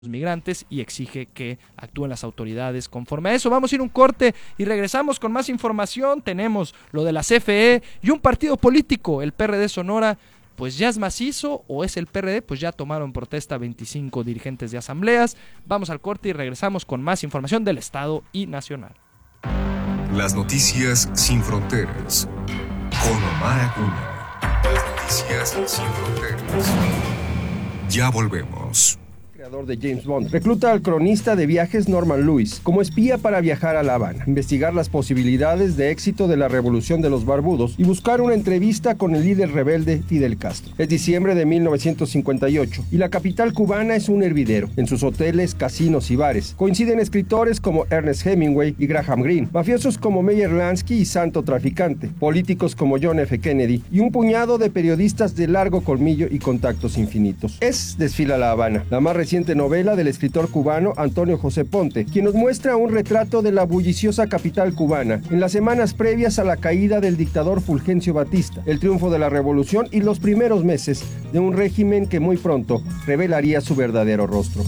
migrantes y exige que actúen las autoridades conforme a eso. Vamos a ir a un corte y regresamos con más información. Tenemos lo de la CFE y un partido político, el PRD Sonora, pues ya es macizo, o es el PRD, pues ya tomaron protesta 25 dirigentes de asambleas. Vamos al corte y regresamos con más información del Estado y nacional. Las noticias sin fronteras, con Omar Acuña. Las noticias sin fronteras. Ya volvemos. Creador de James Bond, recluta al cronista de viajes Norman Lewis como espía para viajar a La Habana, investigar las posibilidades de éxito de la revolución de los barbudos y buscar una entrevista con el líder rebelde Fidel Castro. Es diciembre de 1958 y la capital cubana es un hervidero. En sus hoteles, casinos y bares coinciden escritores como Ernest Hemingway y Graham Greene, mafiosos como Meyer Lansky y Santo Traficante, políticos como John F. Kennedy y un puñado de periodistas de largo colmillo y contactos infinitos. Desfila La Habana, la más reciente novela del escritor cubano Antonio José Ponte, quien nos muestra un retrato de la bulliciosa capital cubana en las semanas previas a la caída del dictador Fulgencio Batista, el triunfo de la revolución y los primeros meses de un régimen que muy pronto revelaría su verdadero rostro.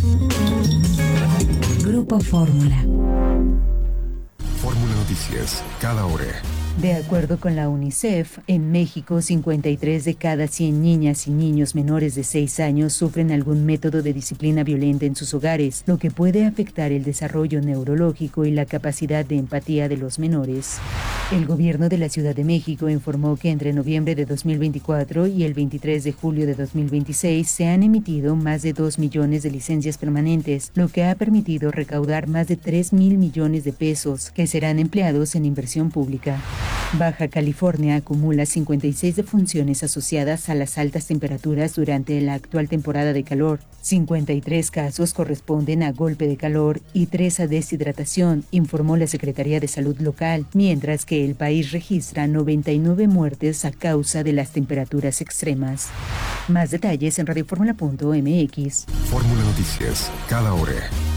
Grupo Fórmula. Fórmula Noticias, cada hora. De acuerdo con la UNICEF, en México 53 de cada 100 niñas y niños menores de 6 años sufren algún método de disciplina violenta en sus hogares, lo que puede afectar el desarrollo neurológico y la capacidad de empatía de los menores. El gobierno de la Ciudad de México informó que entre noviembre de 2024 y el 23 de julio de 2026 se han emitido más de 2 millones de licencias permanentes, lo que ha permitido recaudar más de 3,000 millones de pesos, que serán empleados en inversión pública. Baja California acumula 56 defunciones asociadas a las altas temperaturas durante la actual temporada de calor. 53 casos corresponden a golpe de calor y 3 a deshidratación, informó la Secretaría de Salud local, mientras que el país registra 99 muertes a causa de las temperaturas extremas. Más detalles en radioformula.mx. Fórmula Noticias, cada hora.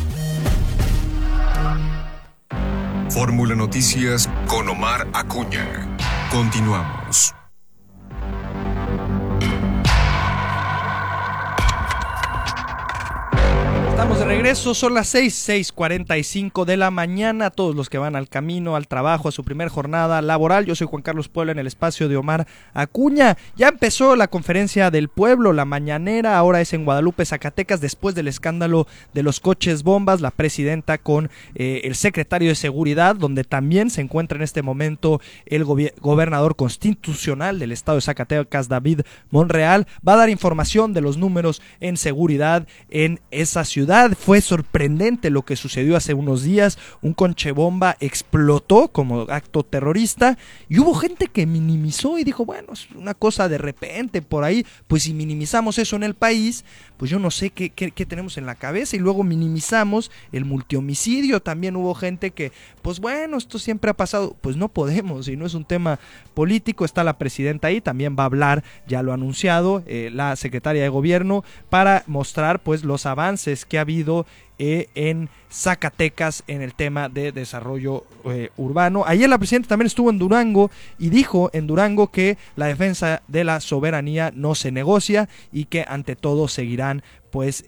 Fórmula Noticias con Omar Acuña. Continuamos. Estamos de regreso, son las 6:45 de la mañana. Todos los que van al camino, al trabajo, a su primer jornada laboral. Yo soy Juan Carlos Puebla en el espacio de Omar Acuña. Ya empezó la conferencia del pueblo, la mañanera, ahora es en Guadalupe, Zacatecas, después del escándalo de los coches bombas. La presidenta con el secretario de Seguridad, donde también se encuentra en este momento el gobernador constitucional del estado de Zacatecas, David Monreal, va a dar información de los números en seguridad en esa ciudad. Fue sorprendente lo que sucedió hace unos días. Un coche bomba explotó como acto terrorista y hubo gente que minimizó y dijo, bueno, es una cosa de repente por ahí. Pues si minimizamos eso en el país, pues yo no sé qué tenemos en la cabeza. Y luego minimizamos el multihomicidio. También hubo gente que, pues bueno, esto siempre ha pasado. Pues no podemos, y no es un tema político. Está la presidenta ahí, también va a hablar, ya lo ha anunciado, la secretaria de gobierno, para mostrar pues los avances que ha habido en Zacatecas en el tema de desarrollo urbano. Ayer la presidenta también estuvo en Durango y dijo en Durango que la defensa de la soberanía no se negocia y que ante todo seguirán pues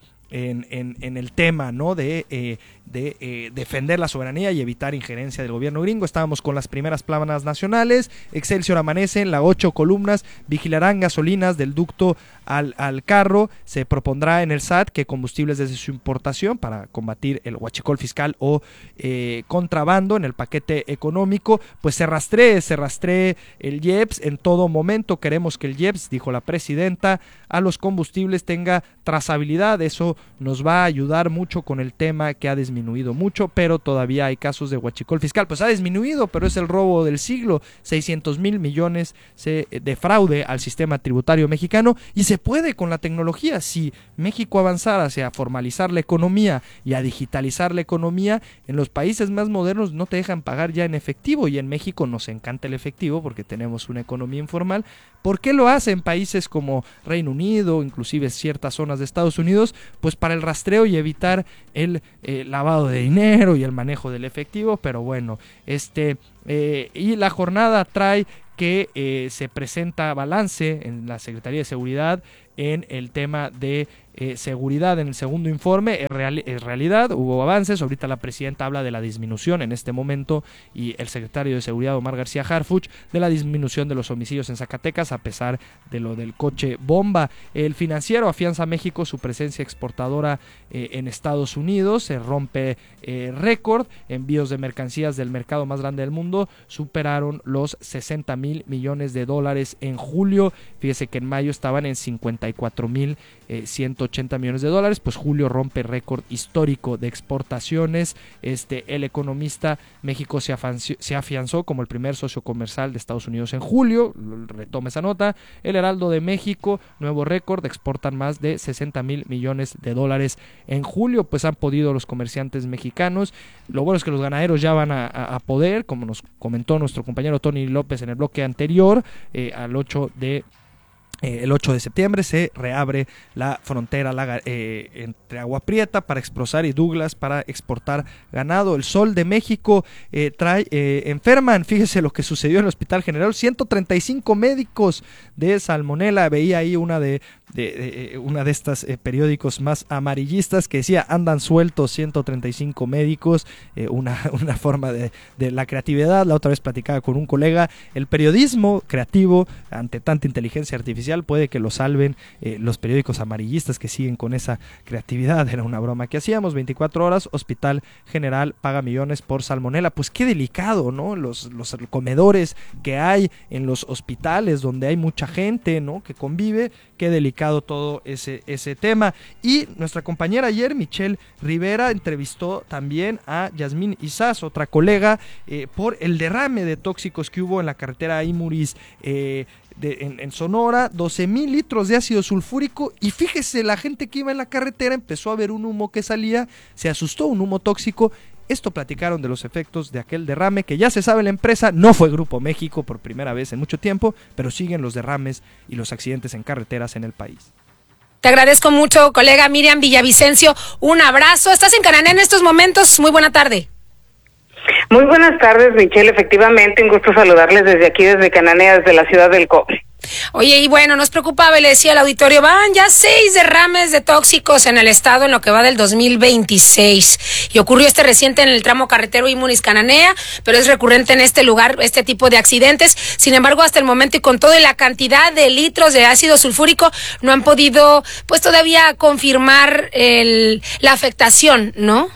en el tema, ¿no?, de defender la soberanía y evitar injerencia del gobierno gringo. Estábamos con las primeras planas nacionales. Excelsior amanece en la 8 columnas. Vigilarán gasolinas del ducto al carro. Se propondrá en el SAT que combustibles desde su importación para combatir el huachicol fiscal o contrabando en el paquete económico, pues se rastree el IEPS en todo momento. Queremos que el IEPS, dijo la presidenta, a los combustibles tenga trazabilidad. Eso nos va a ayudar mucho con el tema que ha disminuido mucho, pero todavía hay casos de huachicol fiscal. Pues ha disminuido, pero es el robo del siglo. 600,000 millones de fraude al sistema tributario mexicano, y se puede con la tecnología. Si México avanzara hacia formalizar la economía y a digitalizar la economía, en los países más modernos no te dejan pagar ya en efectivo, y en México nos encanta el efectivo porque tenemos una economía informal. ¿Por qué lo hacen países como Reino Unido, inclusive ciertas zonas de Estados Unidos? Pues para el rastreo y evitar el lavado de dinero y el manejo del efectivo. Pero bueno, y la jornada trae que se presenta balance en la Secretaría de Seguridad en el tema de seguridad en el segundo informe. Es realidad, hubo avances. Ahorita la presidenta habla de la disminución en este momento y el secretario de Seguridad, Omar García Harfuch, de la disminución de los homicidios en Zacatecas a pesar de lo del coche bomba. El Financiero afianza a México su presencia exportadora en Estados Unidos. Se rompe récord. Envíos de mercancías del mercado más grande del mundo superaron los 60,000 millones de dólares en julio. Fíjese que en mayo estaban en 54,180 millones de dólares. Pues julio rompe récord histórico de exportaciones. El Economista, México se afianzó como el primer socio comercial de Estados Unidos en julio. Retoma esa nota. El Heraldo de México, nuevo récord, exportan más de 60,000 millones de dólares en julio. Pues han podido los comerciantes mexicanos. Lo bueno es que los ganaderos ya van a poder, como nos comentó nuestro compañero Tony López en el bloque anterior, el 8 de septiembre se reabre la frontera entre Agua Prieta para Exprosar y Douglas para exportar ganado. El Sol de México enferman, fíjese lo que sucedió en el Hospital General, 135 médicos de salmonela. Veía ahí una de estas periódicos más amarillistas que decía andan sueltos 135 médicos, una forma de la creatividad. La otra vez platicaba con un colega, el periodismo creativo ante tanta inteligencia artificial puede que lo salven los periódicos amarillistas que siguen con esa creatividad. Era una broma que hacíamos. 24 horas, Hospital General paga millones por salmonela. Pues qué delicado, ¿no? Los comedores que hay en los hospitales donde hay mucha gente, ¿no?, que convive. Qué delicado todo ese tema. Y nuestra compañera ayer, Michelle Rivera, entrevistó también a Yasmín Isás, otra colega, por el derrame de tóxicos que hubo en la carretera Imuris en Sonora. 12,000 litros de ácido sulfúrico. Y fíjese, la gente que iba en la carretera empezó a ver un humo que salía, se asustó, un humo tóxico. Esto platicaron de los efectos de aquel derrame, que ya se sabe la empresa, no fue Grupo México por primera vez en mucho tiempo, pero siguen los derrames y los accidentes en carreteras en el país. Te agradezco mucho, colega Miriam Villavicencio. Un abrazo. Estás en Cananea en estos momentos. Muy buena tarde. Muy buenas tardes, Michelle. Efectivamente, un gusto saludarles desde aquí, desde Cananea, desde la ciudad del Cobre. Oye, y bueno, nos preocupaba, le decía al auditorio, van ya 6 derrames de tóxicos en el estado en lo que va del 2026. Y ocurrió reciente en el tramo carretero Imuris-Cananea, pero es recurrente en este lugar este tipo de accidentes. Sin embargo, hasta el momento y con toda la cantidad de litros de ácido sulfúrico, no han podido, pues todavía confirmar la afectación, ¿no?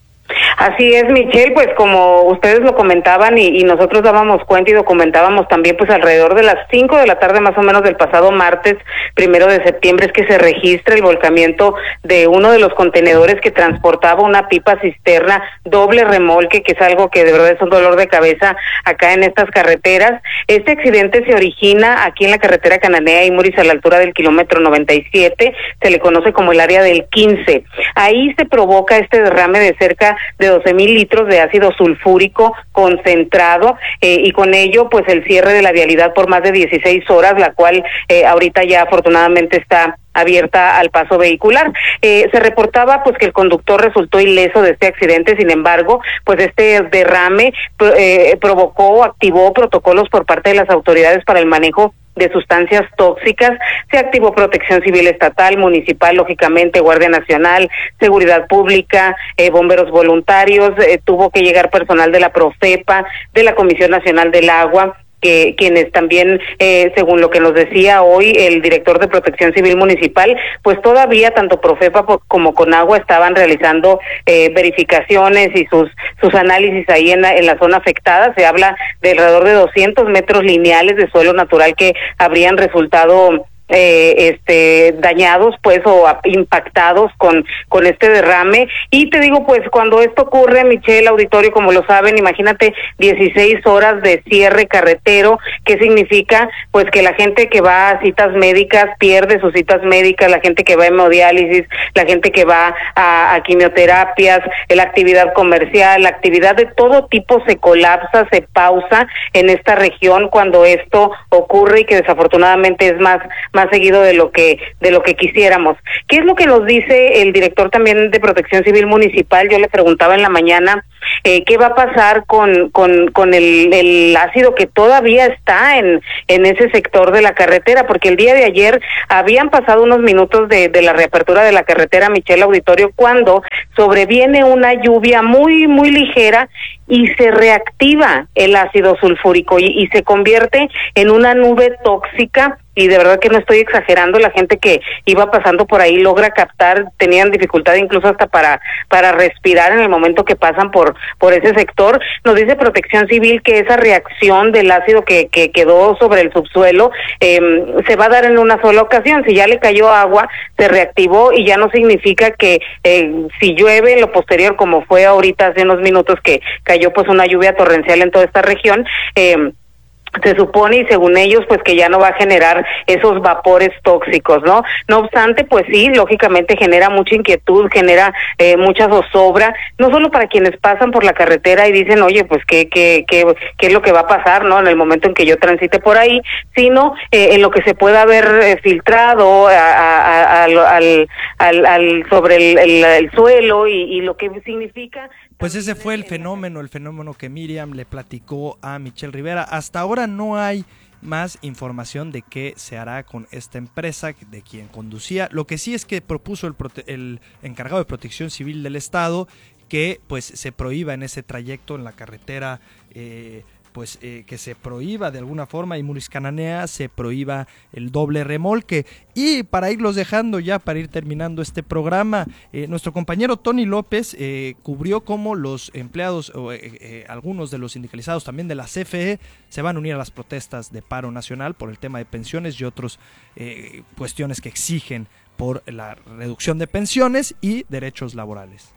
Así es, Michelle, pues como ustedes lo comentaban y nosotros dábamos cuenta y documentábamos también, pues alrededor de las 5 de la tarde más o menos del pasado martes 1 de septiembre es que se registra el volcamiento de uno de los contenedores que transportaba una pipa cisterna doble remolque, que es algo que de verdad es un dolor de cabeza acá en estas carreteras. Este accidente se origina aquí en la carretera Cananea Imuris a la altura del kilómetro 97, se le conoce como el área del 15. Ahí se provoca este derrame de cerca de 12,000 litros de ácido sulfúrico concentrado y con ello pues el cierre de la vialidad por más de 16 horas, la cual ahorita ya afortunadamente está abierta al paso vehicular. Se reportaba pues que el conductor resultó ileso de este accidente. Sin embargo, pues este derrame provocó o activó protocolos por parte de las autoridades para el manejo de sustancias tóxicas. Se activó Protección Civil Estatal, Municipal, lógicamente Guardia Nacional, Seguridad Pública, bomberos voluntarios, tuvo que llegar personal de la Profepa, de la Comisión Nacional del Agua, que quienes también, según lo que nos decía hoy el director de Protección Civil Municipal, pues todavía tanto Profepa como Conagua estaban realizando verificaciones y sus análisis ahí en la zona afectada. Se habla de alrededor de 200 metros lineales de suelo natural que habrían resultado dañados pues o impactados con este derrame. Y te digo, pues cuando esto ocurre, Michelle, auditorio, como lo saben, imagínate 16 horas de cierre carretero. ¿Qué significa? Pues que la gente que va a citas médicas pierde sus citas médicas, la gente que va a hemodiálisis, la gente que va a quimioterapias, la actividad comercial, la actividad de todo tipo se colapsa, se pausa en esta región cuando esto ocurre, y que desafortunadamente es más seguido de lo que quisiéramos. ¿Qué es lo que nos dice el director también de Protección Civil Municipal? Yo le preguntaba en la mañana qué va a pasar con el ácido que todavía está en ese sector de la carretera, porque el día de ayer habían pasado unos minutos de la reapertura de la carretera Michel Auditorio cuando sobreviene una lluvia muy muy ligera y se reactiva el ácido sulfúrico y se convierte en una nube tóxica, y de verdad que no estoy exagerando, la gente que iba pasando por ahí logra captar, tenían dificultad incluso hasta para respirar en el momento que pasan por ese sector. Nos dice Protección Civil que esa reacción del ácido que quedó sobre el subsuelo se va a dar en una sola ocasión. Si ya le cayó agua, se reactivó y ya no significa que si llueve en lo posterior, como fue ahorita hace unos minutos que cayó pues una lluvia torrencial en toda esta región, se supone, y según ellos, pues que ya no va a generar esos vapores tóxicos, ¿no? No obstante, pues sí, lógicamente genera mucha inquietud, genera mucha zozobra, no solo para quienes pasan por la carretera y dicen, oye, pues qué es lo que va a pasar, ¿no? En el momento en que yo transite por ahí, sino en lo que se pueda haber filtrado sobre el suelo y lo que significa. Pues ese fue el fenómeno que Miriam le platicó a Michelle Rivera. Hasta ahora no hay más información de qué se hará con esta empresa, de quien conducía. Lo que sí es que propuso el encargado de Protección Civil del Estado que pues se prohíba en ese trayecto en la carretera, que se prohíba de alguna forma, y Munis Cananea se prohíba el doble remolque. Y para irlos dejando ya, para ir terminando este programa, nuestro compañero Tony López cubrió cómo los empleados, algunos de los sindicalizados también de la CFE, se van a unir a las protestas de paro nacional por el tema de pensiones y otras cuestiones que exigen por la reducción de pensiones y derechos laborales.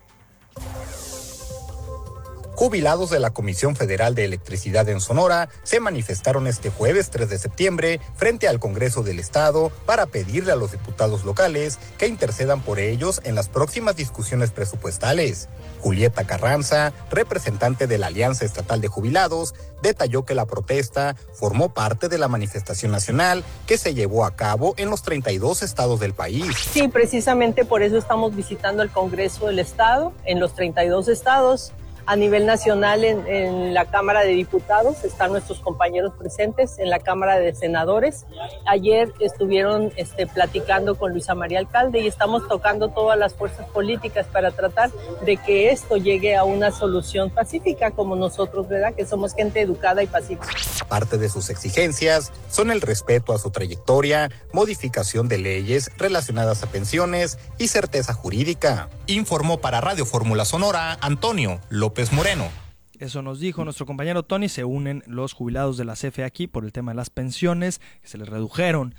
Jubilados de la Comisión Federal de Electricidad en Sonora se manifestaron este jueves 3 de septiembre frente al Congreso del Estado para pedirle a los diputados locales que intercedan por ellos en las próximas discusiones presupuestales. Julieta Carranza, representante de la Alianza Estatal de Jubilados, detalló que la protesta formó parte de la manifestación nacional que se llevó a cabo en los 32 estados del país. Sí, precisamente por eso estamos visitando el Congreso del Estado en los 32 estados. A nivel nacional, en la Cámara de Diputados están nuestros compañeros presentes, en la Cámara de Senadores. Ayer estuvieron platicando con Luisa María Alcalde y estamos tocando todas las fuerzas políticas para tratar de que esto llegue a una solución pacífica, como nosotros, ¿verdad? Que somos gente educada y pacífica. Parte de sus exigencias son el respeto a su trayectoria, modificación de leyes relacionadas a pensiones y certeza jurídica. Informó para Radio Fórmula Sonora Antonio López Moreno. Eso nos dijo nuestro compañero Tony. Se unen los jubilados de la CFE aquí por el tema de las pensiones, que se redujeron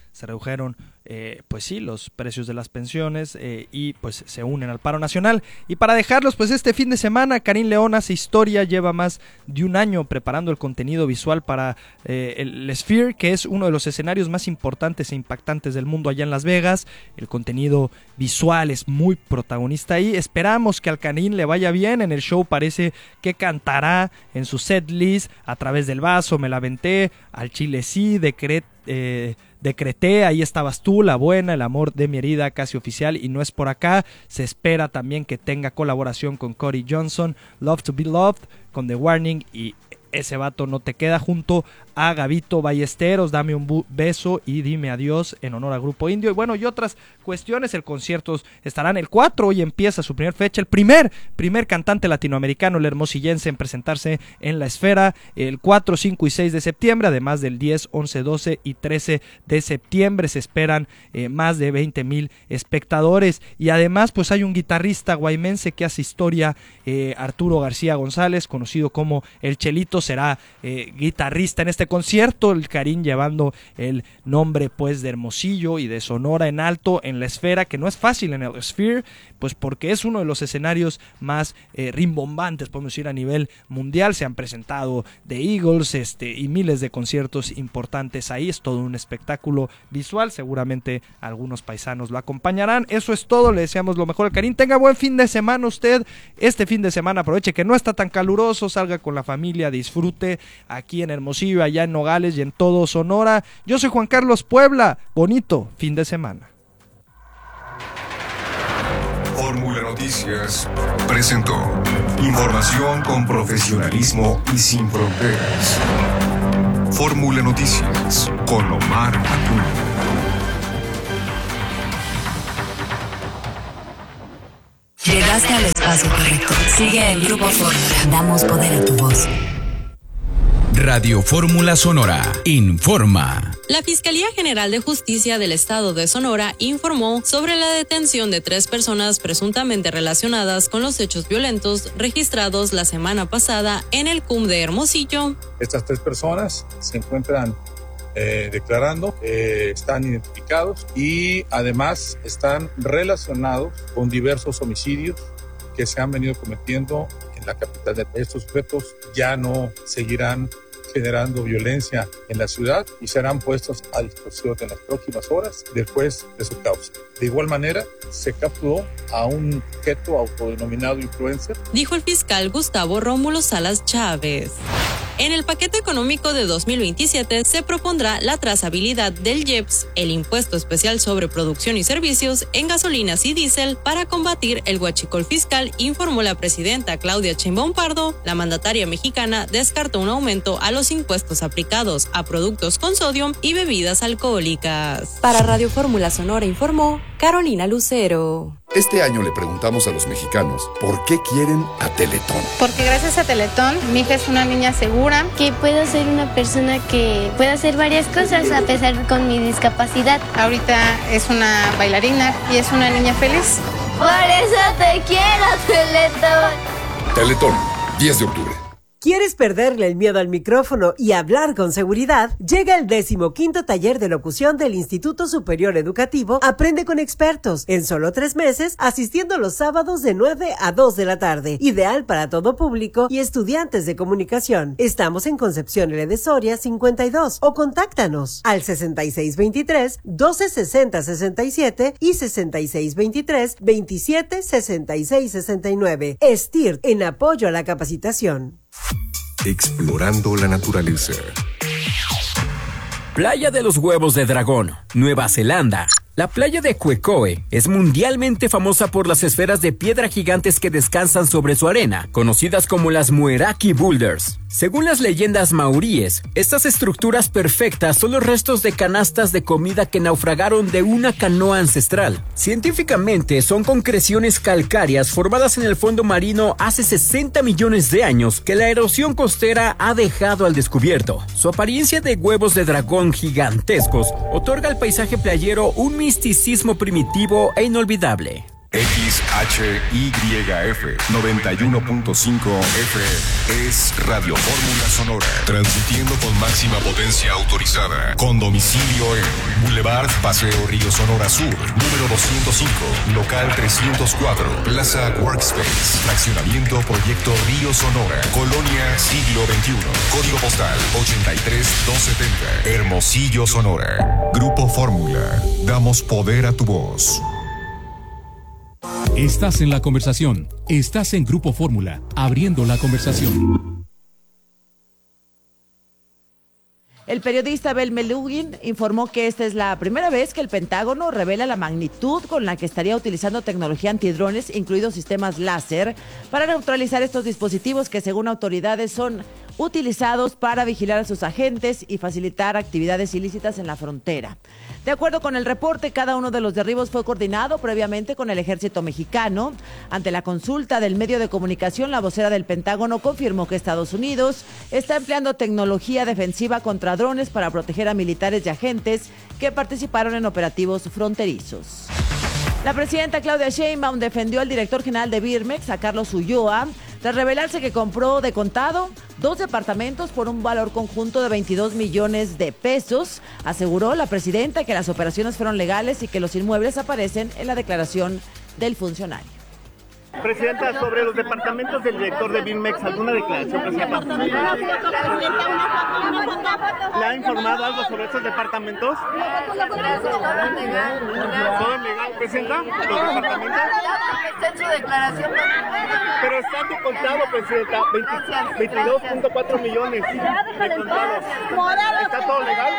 pues sí, los precios de las pensiones, y pues se unen al paro nacional. Y para dejarlos, pues este fin de semana Karim León hace historia, lleva más de un año preparando el contenido visual para el Sphere, que es uno de los escenarios más importantes e impactantes del mundo allá en Las Vegas. El contenido visual es muy protagonista ahí. Esperamos que al Karim le vaya bien. En el show parece que cantará en su set list A través del vaso, Me la aventé, Al chile sí, Decreté, Ahí estabas tú, La buena, El amor de mi herida, Casi oficial y No es por acá. Se espera también que tenga colaboración con Cody Johnson, Love to be Loved, con The Warning y Ese vato no te queda, junto a Gabito Ballesteros, Dame un beso y Dime adiós, en honor al Grupo Indio. Y bueno, y otras cuestiones. El concierto estará en el 4, hoy empieza su primera fecha. El primer cantante latinoamericano, el hermosillense, en presentarse en la Esfera el 4, 5 y 6 de septiembre, además del 10, 11, 12 y 13 de septiembre. Se esperan más de 20,000 espectadores. Y además, pues hay un guitarrista guaymense que hace historia, Arturo García González, conocido como El Chelito, será guitarrista en este concierto. El Karim llevando el nombre pues de Hermosillo y de Sonora en alto en la Esfera, que no es fácil en el Sphere, pues porque es uno de los escenarios más rimbombantes, podemos decir, a nivel mundial. Se han presentado The Eagles y miles de conciertos importantes ahí. Es todo un espectáculo visual. Seguramente algunos paisanos lo acompañarán. Eso es todo, le deseamos lo mejor al Karim. Tenga buen fin de semana usted. Este fin de semana aproveche que no está tan caluroso, salga con la familia, disfrute disfrute aquí en Hermosillo, allá en Nogales y en todo Sonora. Yo soy Juan Carlos Puebla. Bonito fin de semana. Fórmula Noticias presentó información con profesionalismo y sin fronteras. Fórmula Noticias con Omar Acuña. Llegaste al espacio correcto. Sigue el Grupo Fórmula. Damos poder a tu voz. Radio Fórmula Sonora informa. La Fiscalía General de Justicia del Estado de Sonora informó sobre la detención de 3 personas presuntamente relacionadas con los hechos violentos registrados la semana pasada en el CUM de Hermosillo. Estas 3 personas se encuentran declarando, están identificados y además están relacionados con diversos homicidios que se han venido cometiendo en la capital. Estos sujetos ya no seguirán generando violencia en la ciudad y serán puestos a disposición en las próximas horas del juez de su causa. De igual manera, se capturó a un sujeto autodenominado influencer, dijo el fiscal Gustavo Rómulo Salas Chávez. En el paquete económico de 2027 se propondrá la trazabilidad del IEPS, el impuesto especial sobre producción y servicios en gasolinas y diésel, para combatir el huachicol fiscal, informó la presidenta Claudia Sheinbaum Pardo. La mandataria mexicana descartó un aumento a los impuestos aplicados a productos con sodio y bebidas alcohólicas. Para Radio Fórmula Sonora informó Carolina Lucero. Este año le preguntamos a los mexicanos por qué quieren a Teletón. Porque gracias a Teletón, mi hija es una niña segura. Que puedo ser una persona que puede hacer varias cosas a pesar con mi discapacidad. Ahorita es una bailarina y es una niña feliz. Por eso te quiero, Teletón. Teletón, 10 de octubre. ¿Quieres perderle el miedo al micrófono y hablar con seguridad? Llega el 15º taller de locución del Instituto Superior Educativo Aprende con Expertos, en solo 3 meses, asistiendo los sábados de 9 a 2 de la tarde. Ideal para todo público y estudiantes de comunicación. Estamos en Concepción L. de Soria 52 o contáctanos al 6623-1260-67 y 6623-2766-69. STIRT, en apoyo a la capacitación. Explorando la naturaleza. Playa de los Huevos de Dragón, Nueva Zelanda. La playa de Quecoe es mundialmente famosa por las esferas de piedra gigantes que descansan sobre su arena, conocidas como las Mueraki Boulders. Según las leyendas maoríes, estas estructuras perfectas son los restos de canastas de comida que naufragaron de una canoa ancestral. Científicamente, son concreciones calcáreas formadas en el fondo marino hace 60 millones de años que la erosión costera ha dejado al descubierto. Su apariencia de huevos de dragón gigantescos otorga al paisaje playero un misticismo primitivo e inolvidable. XHYF 91.5 FM es Radio Fórmula Sonora, transmitiendo con máxima potencia autorizada, con domicilio en Boulevard Paseo Río Sonora Sur, número 205, local 304, Plaza Workspace, fraccionamiento Proyecto Río Sonora, Colonia Siglo XXI, código postal 83270, Hermosillo, Sonora. Grupo Fórmula, damos poder a tu voz. Estás en la conversación. Estás en Grupo Fórmula, abriendo la conversación. El periodista Abel Melugin informó que esta es la primera vez que el Pentágono revela la magnitud con la que estaría utilizando tecnología antidrones, incluidos sistemas láser, para neutralizar estos dispositivos que, según autoridades, son utilizados para vigilar a sus agentes y facilitar actividades ilícitas en la frontera. De acuerdo con el reporte, cada uno de los derribos fue coordinado previamente con el ejército mexicano. Ante la consulta del medio de comunicación, la vocera del Pentágono confirmó que Estados Unidos está empleando tecnología defensiva contra drones para proteger a militares y agentes que participaron en operativos fronterizos. La presidenta Claudia Sheinbaum defendió al director general de Birmex, a Carlos Ulloa, tras revelarse que compró de contado 2 departamentos por un valor conjunto de 22 millones de pesos. Aseguró la presidenta que las operaciones fueron legales y que los inmuebles aparecen en la declaración del funcionario. Presidenta, sobre los departamentos del director de Birmex, ¿alguna declaración, presidenta? ¿Le ha informado algo sobre estos departamentos? ¿Todo es legal, presidenta? ¿Los departamentos? Está en su declaración. Pero está contado, presidenta, 22.4 millones de contados. ¿Está todo legal?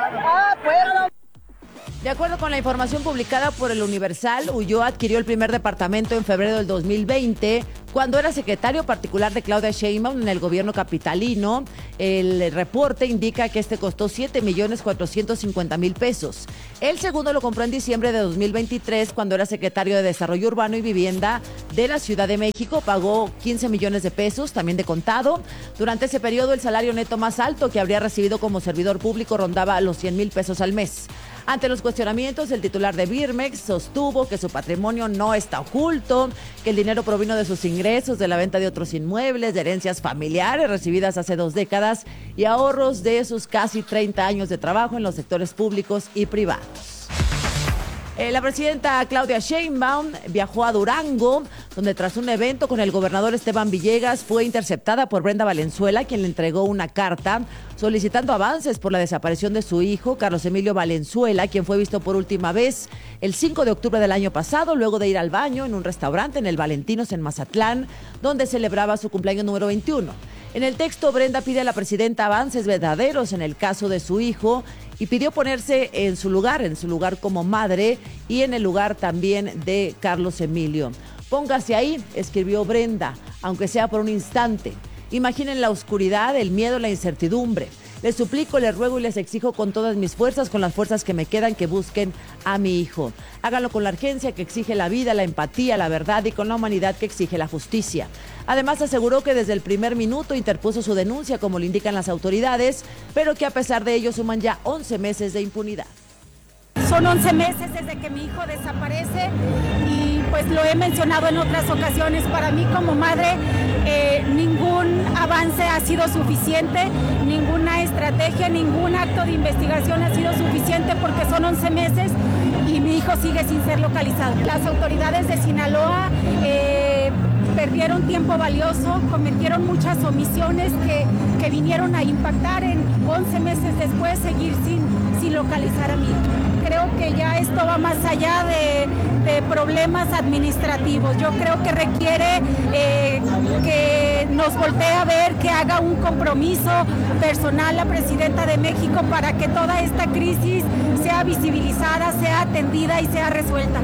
De acuerdo con la información publicada por El Universal, Ulloa adquirió el primer departamento en febrero del 2020, cuando era secretario particular de Claudia Sheinbaum en el gobierno capitalino. El reporte indica que este costó 7.450.000 pesos. El segundo lo compró en diciembre de 2023, cuando era secretario de Desarrollo Urbano y Vivienda de la Ciudad de México. Pagó 15 millones de pesos, también de contado. Durante ese periodo, el salario neto más alto que habría recibido como servidor público rondaba los 100,000 pesos al mes. Ante los cuestionamientos, el titular de Birmex sostuvo que su patrimonio no está oculto, que el dinero provino de sus ingresos, de la venta de otros inmuebles, de herencias familiares recibidas hace 2 décadas y ahorros de sus casi 30 años de trabajo en los sectores públicos y privados. La presidenta Claudia Sheinbaum viajó a Durango, donde tras un evento con el gobernador Esteban Villegas fue interceptada por Brenda Valenzuela, quien le entregó una carta solicitando avances por la desaparición de su hijo, Carlos Emilio Valenzuela, quien fue visto por última vez el 5 de octubre del año pasado, luego de ir al baño en un restaurante en el Valentinos en Mazatlán, donde celebraba su cumpleaños número 21. En el texto, Brenda pide a la presidenta avances verdaderos en el caso de su hijo y pidió ponerse en su lugar como madre y en el lugar también de Carlos Emilio. Póngase ahí, escribió Brenda, aunque sea por un instante. Imaginen la oscuridad, el miedo, la incertidumbre. Les suplico, les ruego y les exijo con todas mis fuerzas, con las fuerzas que me quedan, que busquen a mi hijo. Háganlo con la urgencia que exige la vida, la empatía, la verdad y con la humanidad que exige la justicia. Además, aseguró que desde el primer minuto interpuso su denuncia, como lo indican las autoridades, pero que a pesar de ello suman ya 11 meses de impunidad. Son 11 meses desde que mi hijo desaparece y pues lo he mencionado en otras ocasiones, para mí como madre ningún avance ha sido suficiente, ninguna estrategia, ningún acto de investigación ha sido suficiente porque son 11 meses y mi hijo sigue sin ser localizado. Las autoridades de Sinaloa perdieron tiempo valioso, cometieron muchas omisiones que vinieron a impactar en 11 meses después seguir sin localizar a mi hijo. Creo que ya esto va más allá de problemas administrativos. Yo creo que requiere que nos voltee a ver, que haga un compromiso personal la presidenta de México para que toda esta crisis sea visibilizada, sea atendida y sea resuelta.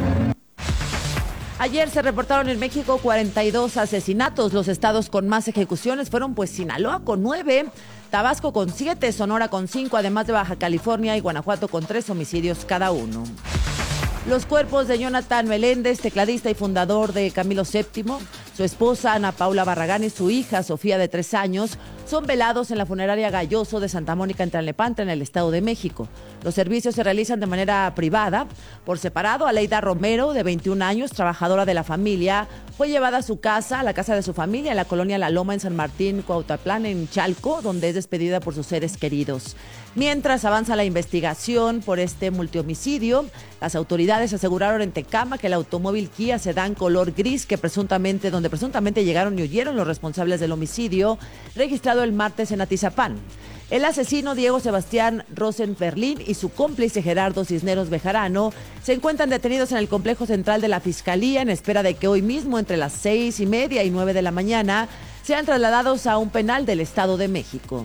Ayer se reportaron en México 42 asesinatos. Los estados con más ejecuciones fueron pues Sinaloa con 9, Tabasco con 7, Sonora con 5, además de Baja California y Guanajuato con 3 homicidios cada uno. Los cuerpos de Jonathan Meléndez, tecladista y fundador de Camilo VII, su esposa Ana Paula Barragán y su hija Sofía de 3 años son velados en la funeraria Galloso de Santa Mónica en Tlalnepantla, en el Estado de México. Los servicios se realizan de manera privada. Por separado, Aleida Romero, de 21 años, trabajadora de la familia, fue llevada a su casa, a la casa de su familia, en la colonia La Loma, en San Martín, Cuautitlán, en Chalco, donde es despedida por sus seres queridos. Mientras avanza la investigación por este multihomicidio, las autoridades aseguraron en Tecama que el automóvil Kia sedán color gris donde presuntamente llegaron y huyeron los responsables del homicidio, registrado el martes en Atizapán. El asesino Diego Sebastián Rosenberlin y su cómplice Gerardo Cisneros Bejarano se encuentran detenidos en el complejo central de la Fiscalía en espera de que hoy mismo, entre las 6:30 y 9 de la mañana, sean trasladados a un penal del Estado de México.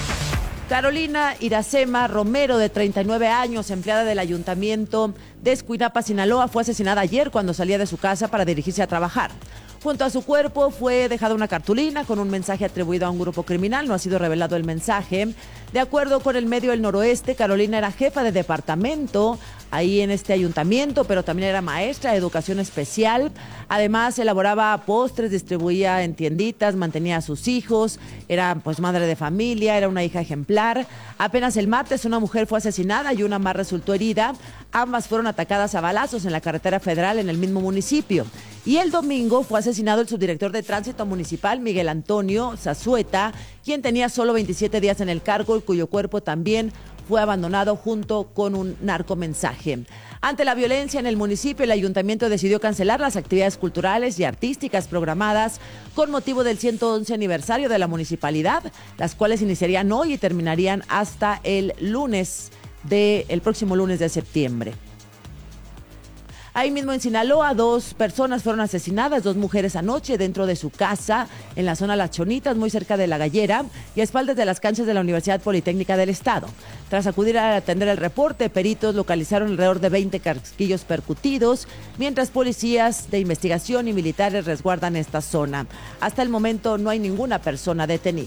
Carolina Iracema Romero, de 39 años, empleada del Ayuntamiento de Escuinapa, Sinaloa, fue asesinada ayer cuando salía de su casa para dirigirse a trabajar. Junto a su cuerpo fue dejada una cartulina con un mensaje atribuido a un grupo criminal. No ha sido revelado el mensaje. De acuerdo con el medio El Noroeste, Carolina era jefa de departamento ahí en este ayuntamiento, pero también era maestra de educación especial. Además, elaboraba postres, distribuía en tienditas, mantenía a sus hijos, era pues madre de familia, era una hija ejemplar. Apenas el martes una mujer fue asesinada y una más resultó herida. Ambas fueron atacadas a balazos en la carretera federal en el mismo municipio. Y el domingo fue asesinado el subdirector de Tránsito Municipal, Miguel Antonio Zazueta, quien tenía solo 27 días en el cargo y cuyo cuerpo también fue abandonado junto con un narcomensaje. Ante la violencia en el municipio, el ayuntamiento decidió cancelar las actividades culturales y artísticas programadas con motivo del 111 aniversario de la municipalidad, las cuales iniciarían hoy y terminarían hasta el próximo lunes de septiembre. Ahí mismo en Sinaloa, 2 personas fueron asesinadas, 2 mujeres anoche dentro de su casa en la zona Las Chonitas, muy cerca de La Gallera y a espaldas de las canchas de la Universidad Politécnica del Estado. Tras acudir a atender el reporte, peritos localizaron alrededor de 20 casquillos percutidos, mientras policías de investigación y militares resguardan esta zona. Hasta el momento no hay ninguna persona detenida.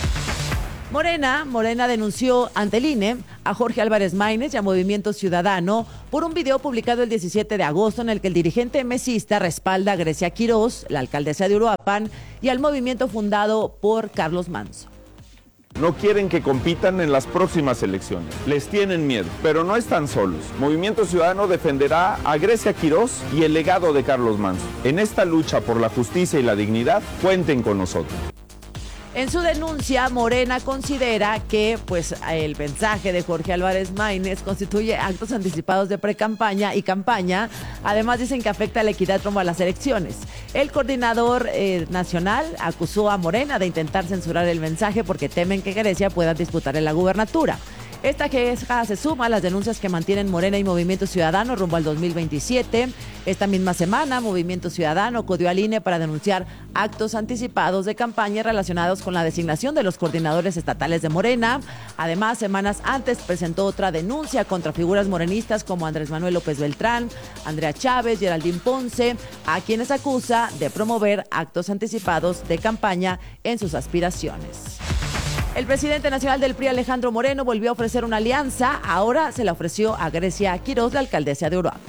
Morena denunció ante el INE a Jorge Álvarez Maínez y a Movimiento Ciudadano por un video publicado el 17 de agosto en el que el dirigente mesista respalda a Grecia Quirós, la alcaldesa de Uruapan, y al movimiento fundado por Carlos Manzo. No quieren que compitan en las próximas elecciones. Les tienen miedo, pero no están solos. Movimiento Ciudadano defenderá a Grecia Quirós y el legado de Carlos Manzo. En esta lucha por la justicia y la dignidad, cuenten con nosotros. En su denuncia, Morena considera que el mensaje de Jorge Álvarez Maínez constituye actos anticipados de precampaña y campaña. Además, dicen que afecta a la equidad rumbo a las elecciones. El coordinador nacional acusó a Morena de intentar censurar el mensaje porque temen que Grecia pueda disputar en la gubernatura. Esta queja se suma a las denuncias que mantienen Morena y Movimiento Ciudadano rumbo al 2027. Esta misma semana, Movimiento Ciudadano acudió al INE para denunciar actos anticipados de campaña relacionados con la designación de los coordinadores estatales de Morena. Además, semanas antes presentó otra denuncia contra figuras morenistas como Andrés Manuel López Beltrán, Andrea Chávez, Geraldine Ponce, a quienes acusa de promover actos anticipados de campaña en sus aspiraciones. El presidente nacional del PRI, Alejandro Moreno, volvió a ofrecer una alianza. Ahora se la ofreció a Grecia Quirós, la alcaldesa de Uruapan.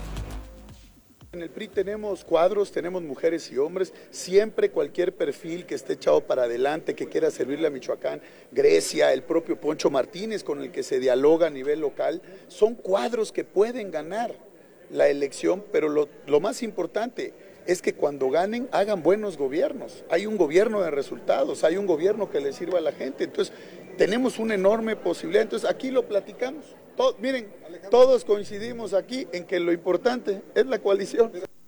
En el PRI tenemos cuadros, tenemos mujeres y hombres, siempre cualquier perfil que esté echado para adelante, que quiera servirle a Michoacán, Grecia, el propio Poncho Martínez con el que se dialoga a nivel local, son cuadros que pueden ganar la elección, pero lo más importante es que cuando ganen hagan buenos gobiernos. Hay un gobierno de resultados, hay un gobierno que le sirva a la gente. Entonces, tenemos una enorme posibilidad. Entonces, aquí lo platicamos. Miren, todos coincidimos aquí en que lo importante es la coalición.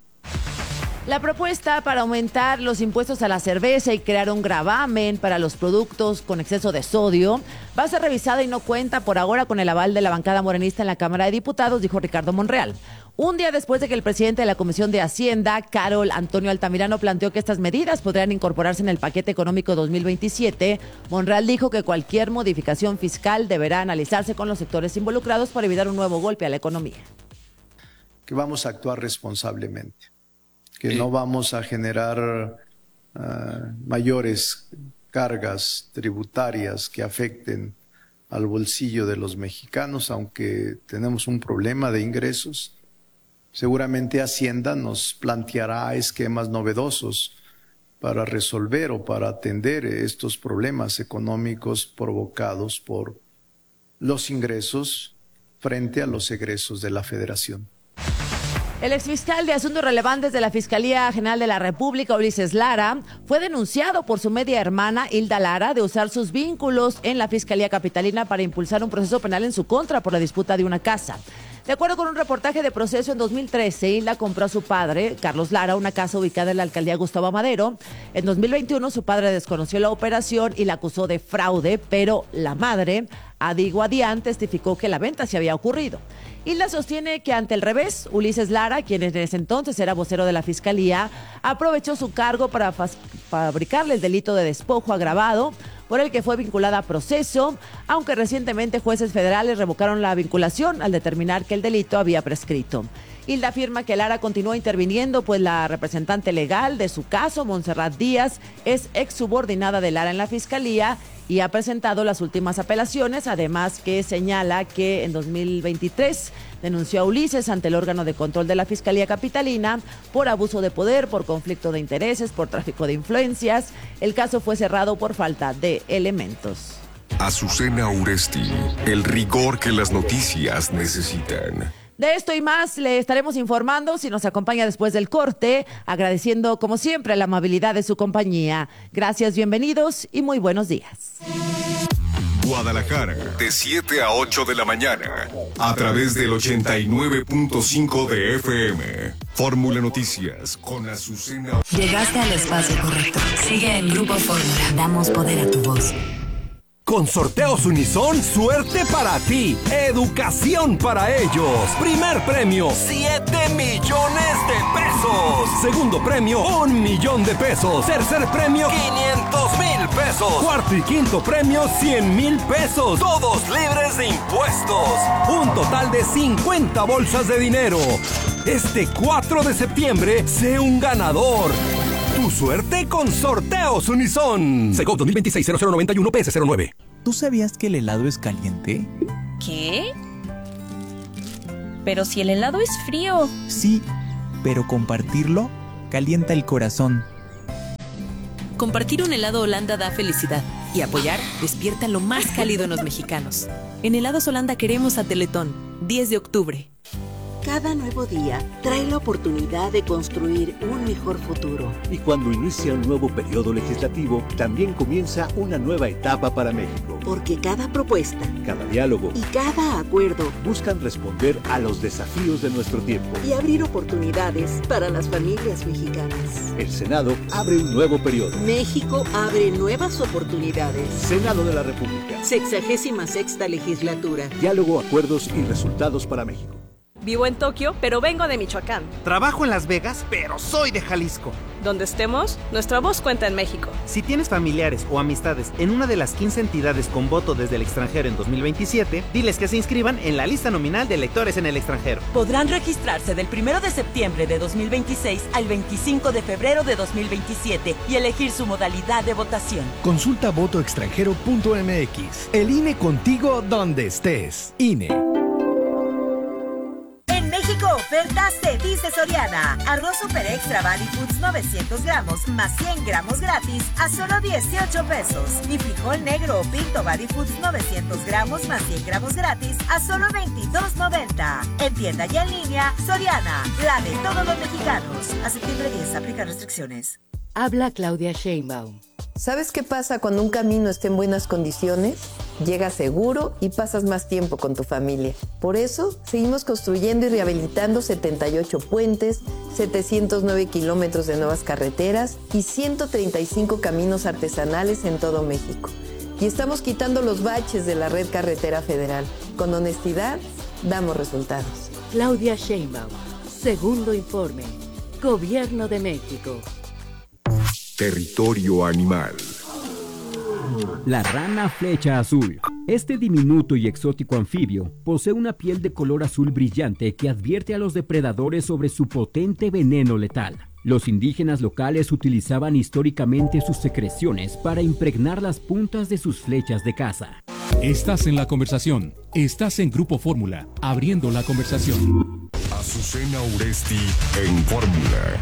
La propuesta para aumentar los impuestos a la cerveza y crear un gravamen para los productos con exceso de sodio va a ser revisada y no cuenta por ahora con el aval de la bancada morenista en la Cámara de Diputados, dijo Ricardo Monreal. Un día después de que el presidente de la Comisión de Hacienda, Carol Antonio Altamirano, planteó que estas medidas podrían incorporarse en el paquete económico 2027, Monreal dijo que cualquier modificación fiscal deberá analizarse con los sectores involucrados para evitar un nuevo golpe a la economía. Que vamos a actuar responsablemente, que no vamos a generar mayores cargas tributarias que afecten al bolsillo de los mexicanos, aunque tenemos un problema de ingresos. Seguramente Hacienda nos planteará esquemas novedosos para resolver o para atender estos problemas económicos provocados por los ingresos frente a los egresos de la Federación. El exfiscal de Asuntos Relevantes de la Fiscalía General de la República, Ulises Lara, fue denunciado por su media hermana, Hilda Lara, de usar sus vínculos en la Fiscalía Capitalina para impulsar un proceso penal en su contra por la disputa de una casa. De acuerdo con un reportaje de Proceso, en 2013, Hilda compró a su padre, Carlos Lara, una casa ubicada en la alcaldía Gustavo Amadero. En 2021, su padre desconoció la operación y la acusó de fraude, pero la madre, Adi Guadián, testificó que la venta se había ocurrido. Hilda sostiene que ante el revés, Ulises Lara, quien en ese entonces era vocero de la Fiscalía, aprovechó su cargo para fabricarle el delito de despojo agravado, por el que fue vinculada a proceso, aunque recientemente jueces federales revocaron la vinculación al determinar que el delito había prescrito. Hilda afirma que Lara continuó interviniendo, pues la representante legal de su caso, Montserrat Díaz, es exsubordinada de Lara en la Fiscalía y ha presentado las últimas apelaciones, además que señala que en 2023 denunció a Ulises ante el órgano de control de la Fiscalía Capitalina por abuso de poder, por conflicto de intereses, por tráfico de influencias. El caso fue cerrado por falta de elementos. Azucena Uresti, el rigor que las noticias necesitan. De esto y más le estaremos informando si nos acompaña después del corte, agradeciendo como siempre la amabilidad de su compañía. Gracias, bienvenidos y muy buenos días. Guadalajara, de 7 a 8 de la mañana, a través del 89.5 de FM. Fórmula Noticias con Azucena. Llegaste al espacio correcto. Sigue en Grupo Fórmula. Damos poder a tu voz. Con Sorteos Unison, suerte para ti, educación para ellos. Primer premio, 7 millones de pesos. Segundo premio, 1 millón de pesos. Tercer premio, 500,000 pesos. Cuarto y quinto premio, 100,000 pesos. Todos libres de impuestos. Un total de 50 bolsas de dinero. Este 4 de septiembre, sé un ganador. Tu suerte con Sorteos Unison. Segov 2026-0091 PS09. ¿Tú sabías que el helado es caliente? ¿Qué? Pero si el helado es frío. Sí, pero compartirlo calienta el corazón. Compartir un helado Holanda da felicidad y apoyar despierta lo más cálido en los mexicanos. En Helados Holanda queremos a Teletón, 10 de octubre. Cada nuevo día trae la oportunidad de construir un mejor futuro. Y cuando inicia un nuevo periodo legislativo, también comienza una nueva etapa para México. Porque cada propuesta, cada diálogo y cada acuerdo buscan responder a los desafíos de nuestro tiempo y abrir oportunidades para las familias mexicanas. El Senado abre un nuevo periodo. México abre nuevas oportunidades. Senado de la República. 66ª legislatura. Diálogo, acuerdos y resultados para México. Vivo en Tokio, pero vengo de Michoacán. Trabajo en Las Vegas, pero soy de Jalisco. Donde estemos, nuestra voz cuenta en México. Si tienes familiares o amistades en una de las 15 entidades con voto desde el extranjero en 2027, diles que se inscriban en la lista nominal de electores en el extranjero. Podrán registrarse del 1 de septiembre de 2026 al 25 de febrero de 2027 y elegir su modalidad de votación. Consulta votoextranjero.mx. El INE contigo donde estés. INE. Ofertas se dice Soriana. Arroz Super Extra Body Foods 900 gramos más 100 gramos gratis a solo 18 pesos. Y frijol negro o pinto Body Foods 900 gramos más 100 gramos gratis a solo 22.90. En tienda y en línea, Soriana, la de todos los mexicanos. A septiembre 10 aplican restricciones. Habla Claudia Sheinbaum. ¿Sabes qué pasa cuando un camino está en buenas condiciones? Llegas seguro y pasas más tiempo con tu familia. Por eso, seguimos construyendo y rehabilitando 78 puentes, 709 kilómetros de nuevas carreteras y 135 caminos artesanales en todo México. Y estamos quitando los baches de la red carretera federal. Con honestidad, damos resultados. Claudia Sheinbaum. Segundo informe. Gobierno de México. Territorio animal. La rana flecha azul. Este diminuto y exótico anfibio posee una piel de color azul brillante que advierte a los depredadores sobre su potente veneno letal. Los indígenas locales utilizaban históricamente sus secreciones para impregnar las puntas de sus flechas de caza. Estás en la conversación. Estás en Grupo Fórmula, abriendo la conversación. Azucena Uresti en Fórmula.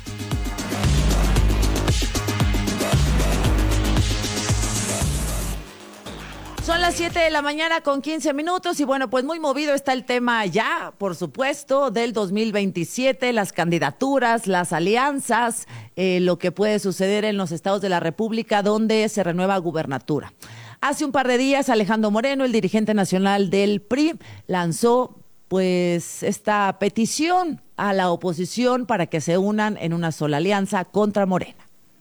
Son las 7 de la mañana con 15 minutos y bueno, pues muy movido está el tema ya, por supuesto, del 2027, las candidaturas, las alianzas, lo que puede suceder en los estados de la República donde se renueva gubernatura. Hace un par de días, Alejandro Moreno, el dirigente nacional del PRI, lanzó pues esta petición a la oposición para que se unan en una sola alianza contra Morena.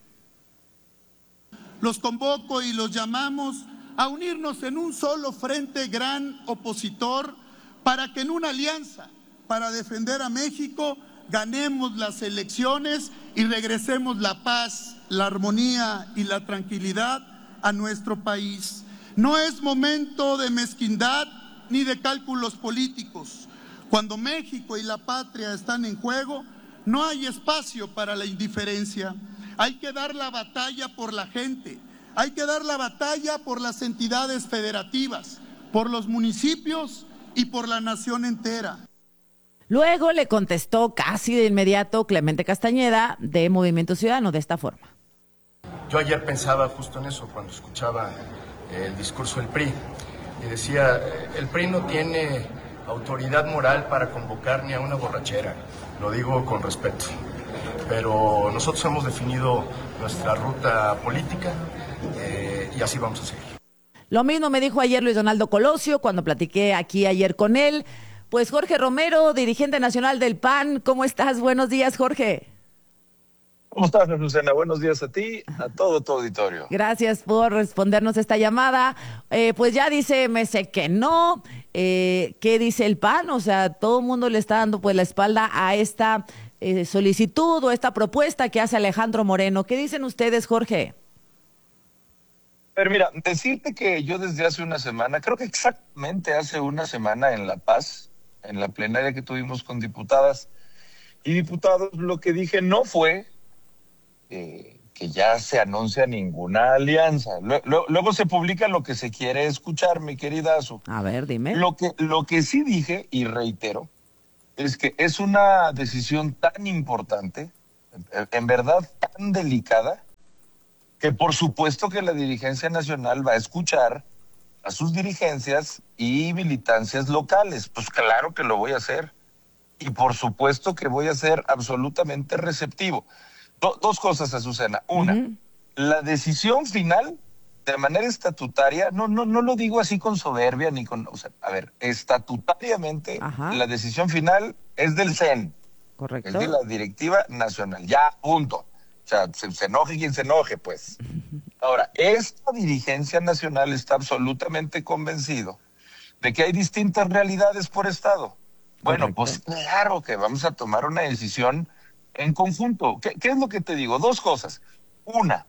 Los convoco y los llamamos a unirnos en un solo frente gran opositor para que en una alianza para defender a México ganemos las elecciones y regresemos la paz, la armonía y la tranquilidad a nuestro país. No es momento de mezquindad ni de cálculos políticos. Cuando México y la patria están en juego, no hay espacio para la indiferencia. Hay que dar la batalla por la gente. Hay que dar la batalla por las entidades federativas, por los municipios y por la nación entera. Luego le contestó casi de inmediato Clemente Castañeda de Movimiento Ciudadano de esta forma. Yo ayer pensaba justo en eso cuando escuchaba el discurso del PRI y decía, el PRI no tiene autoridad moral para convocar ni a una borrachera, lo digo con respeto, pero nosotros hemos definido nuestra ruta política y así vamos a seguir. Lo mismo me dijo ayer Luis Donaldo Colosio cuando platiqué aquí ayer con él. Pues Jorge Romero, dirigente nacional del PAN, ¿cómo estás? Buenos días, Jorge. ¿Cómo estás, Azucena? Buenos días a ti, a todo tu auditorio. Gracias por respondernos esta llamada. Pues ya dice MC que no. ¿Qué dice el PAN? O sea, todo el mundo le está dando pues la espalda a esta solicitud o esta propuesta que hace Alejandro Moreno. ¿Qué dicen ustedes, Jorge? Pero mira, decirte que yo desde hace una semana, creo que exactamente hace una semana en La Paz, en la plenaria que tuvimos con diputadas y diputados, lo que dije no fue que ya se anuncia ninguna alianza. Luego se publica lo que se quiere escuchar, mi querida Azu. A ver, dime. Lo que sí dije, y reitero, es que es una decisión tan importante, en verdad tan delicada, que por supuesto que la dirigencia nacional va a escuchar a sus dirigencias y militancias locales. Pues claro que lo voy a hacer. Y por supuesto que voy a ser absolutamente receptivo. Dos cosas, Azucena. Una, la decisión final, de manera estatutaria, no lo digo así con soberbia ni con... O sea, a ver, estatutariamente, la decisión final es del CEN. Correcto. Es de la Directiva Nacional. Ya, punto. O sea, se enoje quien se enoje, pues. Ahora, esta dirigencia nacional está absolutamente convencido de que hay distintas realidades por estado. Bueno, pues claro que vamos a tomar una decisión en conjunto. ¿Qué es lo que te digo? Dos cosas. Una,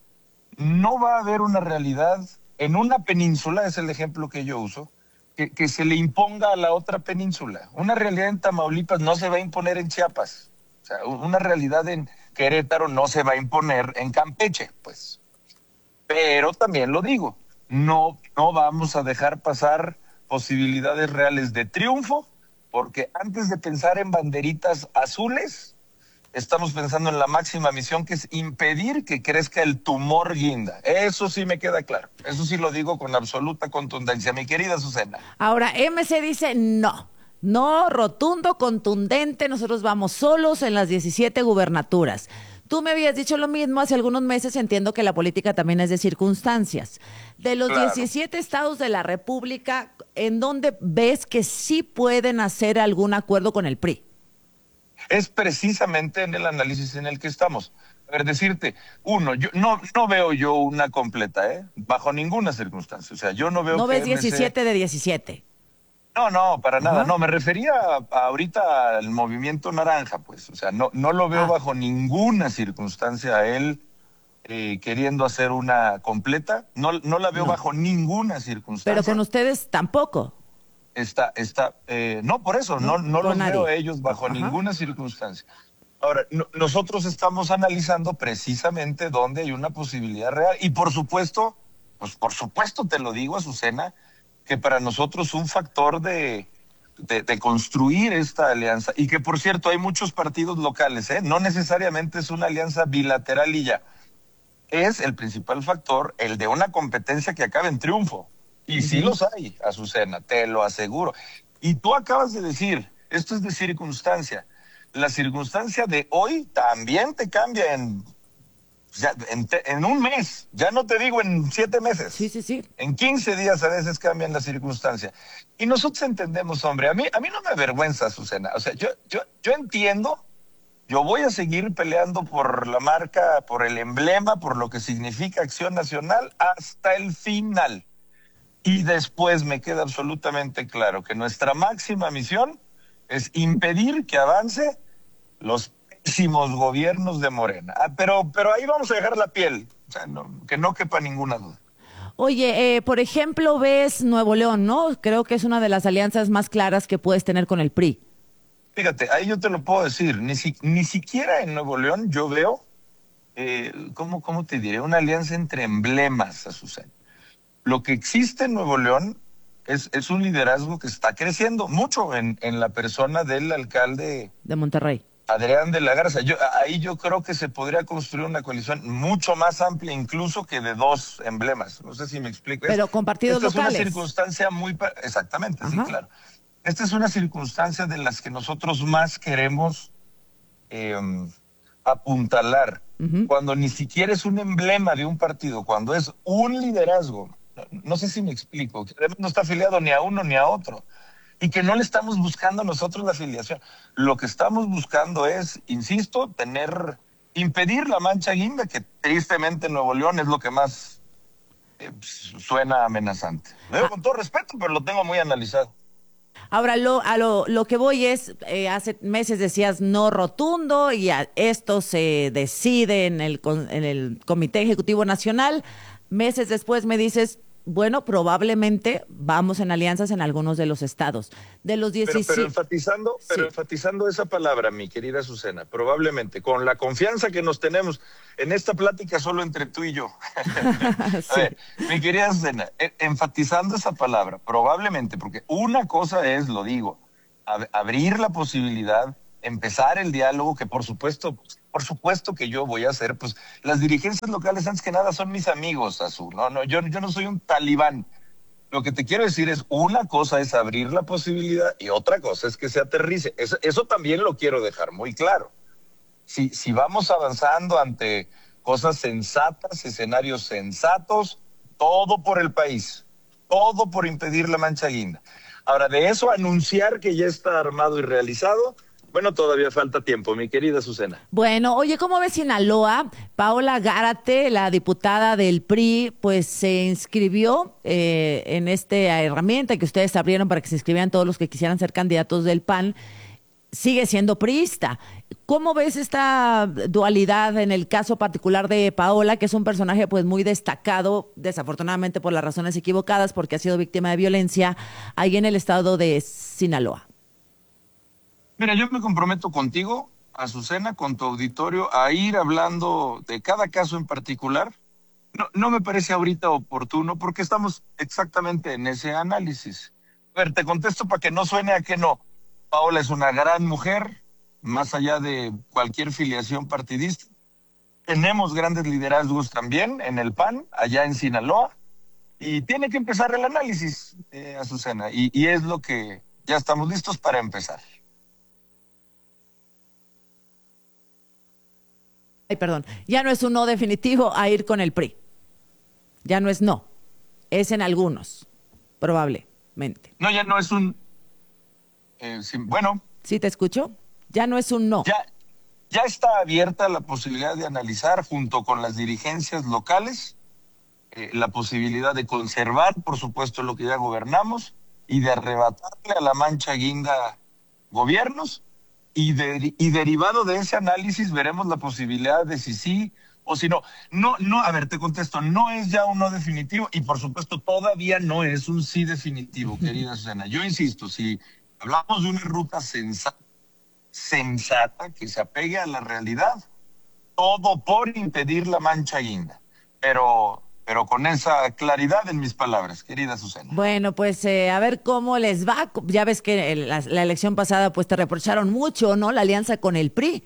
no va a haber una realidad en una península, es el ejemplo que yo uso, que se le imponga a la otra península. Una realidad en Tamaulipas no se va a imponer en Chiapas. O sea, una realidad en Querétaro no se va a imponer en Campeche, pues. Pero también lo digo, no vamos a dejar pasar posibilidades reales de triunfo, porque antes de pensar en banderitas azules, estamos pensando en la máxima misión, que es impedir que crezca el tumor guinda. Eso sí me queda claro. Eso sí lo digo con absoluta contundencia, mi querida Azucena. Ahora, MC dice no, rotundo, contundente, nosotros vamos solos en las 17 gubernaturas. Tú me habías dicho lo mismo hace algunos meses, entiendo que la política también es de circunstancias. De los 17 estados de la República, ¿en dónde ves que sí pueden hacer algún acuerdo con el PRI? Es precisamente en el análisis en el que estamos. A ver, decirte, yo no veo yo una completa, bajo ninguna circunstancia. O sea, yo no veo ¿No ves 17 de 17? No, para nada. No, me refería ahorita al movimiento naranja, pues. O sea, no lo veo bajo ninguna circunstancia a él queriendo hacer una completa. No la veo bajo ninguna circunstancia. Pero con ustedes tampoco. No, por eso, no los veo a ellos bajo ninguna circunstancia. Ahora, nosotros estamos analizando precisamente dónde hay una posibilidad real. Y por supuesto te lo digo, Azucena, que para nosotros un factor de construir esta alianza, y que por cierto hay muchos partidos locales, no necesariamente es una alianza bilateral y ya, es el principal factor el de una competencia que acabe en triunfo. Y sí los hay, Azucena, te lo aseguro. Y tú acabas de decir, esto es de circunstancia. La circunstancia de hoy también te cambia en un mes. Ya no te digo en 7 meses. Sí. En 15 días a veces cambian las circunstancias. Y nosotros entendemos, hombre, a mí no me avergüenza, Azucena. O sea, yo entiendo, yo voy a seguir peleando por la marca, por el emblema, por lo que significa Acción Nacional hasta el final. Y después me queda absolutamente claro que nuestra máxima misión es impedir que avance los pésimos gobiernos de Morena. Pero ahí vamos a dejar la piel, o sea, que no quepa ninguna duda. Oye, por ejemplo, ves Nuevo León, ¿no? Creo que es una de las alianzas más claras que puedes tener con el PRI. Fíjate, ahí yo te lo puedo decir, ni siquiera en Nuevo León yo veo, ¿cómo te diré? Una alianza entre emblemas, Azucena. Lo que existe en Nuevo León es un liderazgo que está creciendo mucho en la persona del alcalde de Monterrey, Adrián de la Garza. Ahí yo creo que se podría construir una coalición mucho más amplia incluso que de 2 emblemas. No sé si me explico. Pero con partidos locales. Esta es una circunstancia muy... Exactamente, sí, claro. Esta es una circunstancia de las que nosotros más queremos apuntalar. Cuando ni siquiera es un emblema de un partido, cuando es un liderazgo. No sé si me explico, que no está afiliado ni a uno ni a otro, y que no le estamos buscando nosotros la afiliación. Lo que estamos buscando es, insisto, tener impedir la mancha guinda, que tristemente en Nuevo León es lo que más suena amenazante. Lo digo con todo respeto, pero lo tengo muy analizado. Ahora, lo que voy es, hace meses decías no rotundo y esto se decide en el Comité Ejecutivo Nacional. Meses después me dices, bueno, probablemente vamos en alianzas en algunos de los estados. De los 17... Pero enfatizando esa palabra, mi querida Azucena, probablemente, con la confianza que nos tenemos en esta plática solo entre tú y yo. A ver, mi querida Azucena, enfatizando esa palabra, probablemente, porque una cosa es, lo digo, abrir la posibilidad, empezar el diálogo, que por supuesto que yo voy a hacer, pues las dirigencias locales antes que nada son mis amigos, Azul. No, yo no soy un talibán. Lo que te quiero decir es, una cosa es abrir la posibilidad y otra cosa es que se aterrice. Eso también lo quiero dejar muy claro. Si vamos avanzando ante cosas sensatas, escenarios sensatos, todo por el país, todo por impedir la mancha guinda. Ahora, de eso anunciar que ya está armado y realizado, bueno, todavía falta tiempo, mi querida Azucena. Bueno, oye, ¿cómo ves Sinaloa? Paola Gárate, la diputada del PRI, pues se inscribió en esta herramienta que ustedes abrieron para que se inscribieran todos los que quisieran ser candidatos del PAN. Sigue siendo priista. ¿Cómo ves esta dualidad en el caso particular de Paola, que es un personaje pues muy destacado, desafortunadamente por las razones equivocadas, porque ha sido víctima de violencia ahí en el estado de Sinaloa? Mira, yo me comprometo contigo, Azucena, con tu auditorio, a ir hablando de cada caso en particular. No me parece ahorita oportuno porque estamos exactamente en ese análisis. A ver, te contesto para que no suene a que no. Paola es una gran mujer, más allá de cualquier filiación partidista. Tenemos grandes liderazgos también en el PAN, allá en Sinaloa, y tiene que empezar el análisis, Azucena, y es lo que ya estamos listos para empezar. Ay, perdón, ya no es un no definitivo a ir con el PRI. Ya no es no, es en algunos, probablemente. No, ya no es un... bueno. ¿Sí te escucho? Ya no es un no. Ya está abierta la posibilidad de analizar junto con las dirigencias locales la posibilidad de conservar, por supuesto, lo que ya gobernamos y de arrebatarle a la mancha guinda gobiernos. Y derivado de ese análisis veremos la posibilidad de si sí o si no. No, a ver, te contesto, no es ya un no definitivo y por supuesto todavía no es un sí definitivo, querida Susana. Yo insisto, si hablamos de una ruta sensata que se apegue a la realidad, todo por impedir la mancha guinda, pero con esa claridad en mis palabras, querida Susana. Bueno, pues a ver cómo les va. Ya ves que la elección pasada pues te reprocharon mucho, ¿no? La alianza con el PRI.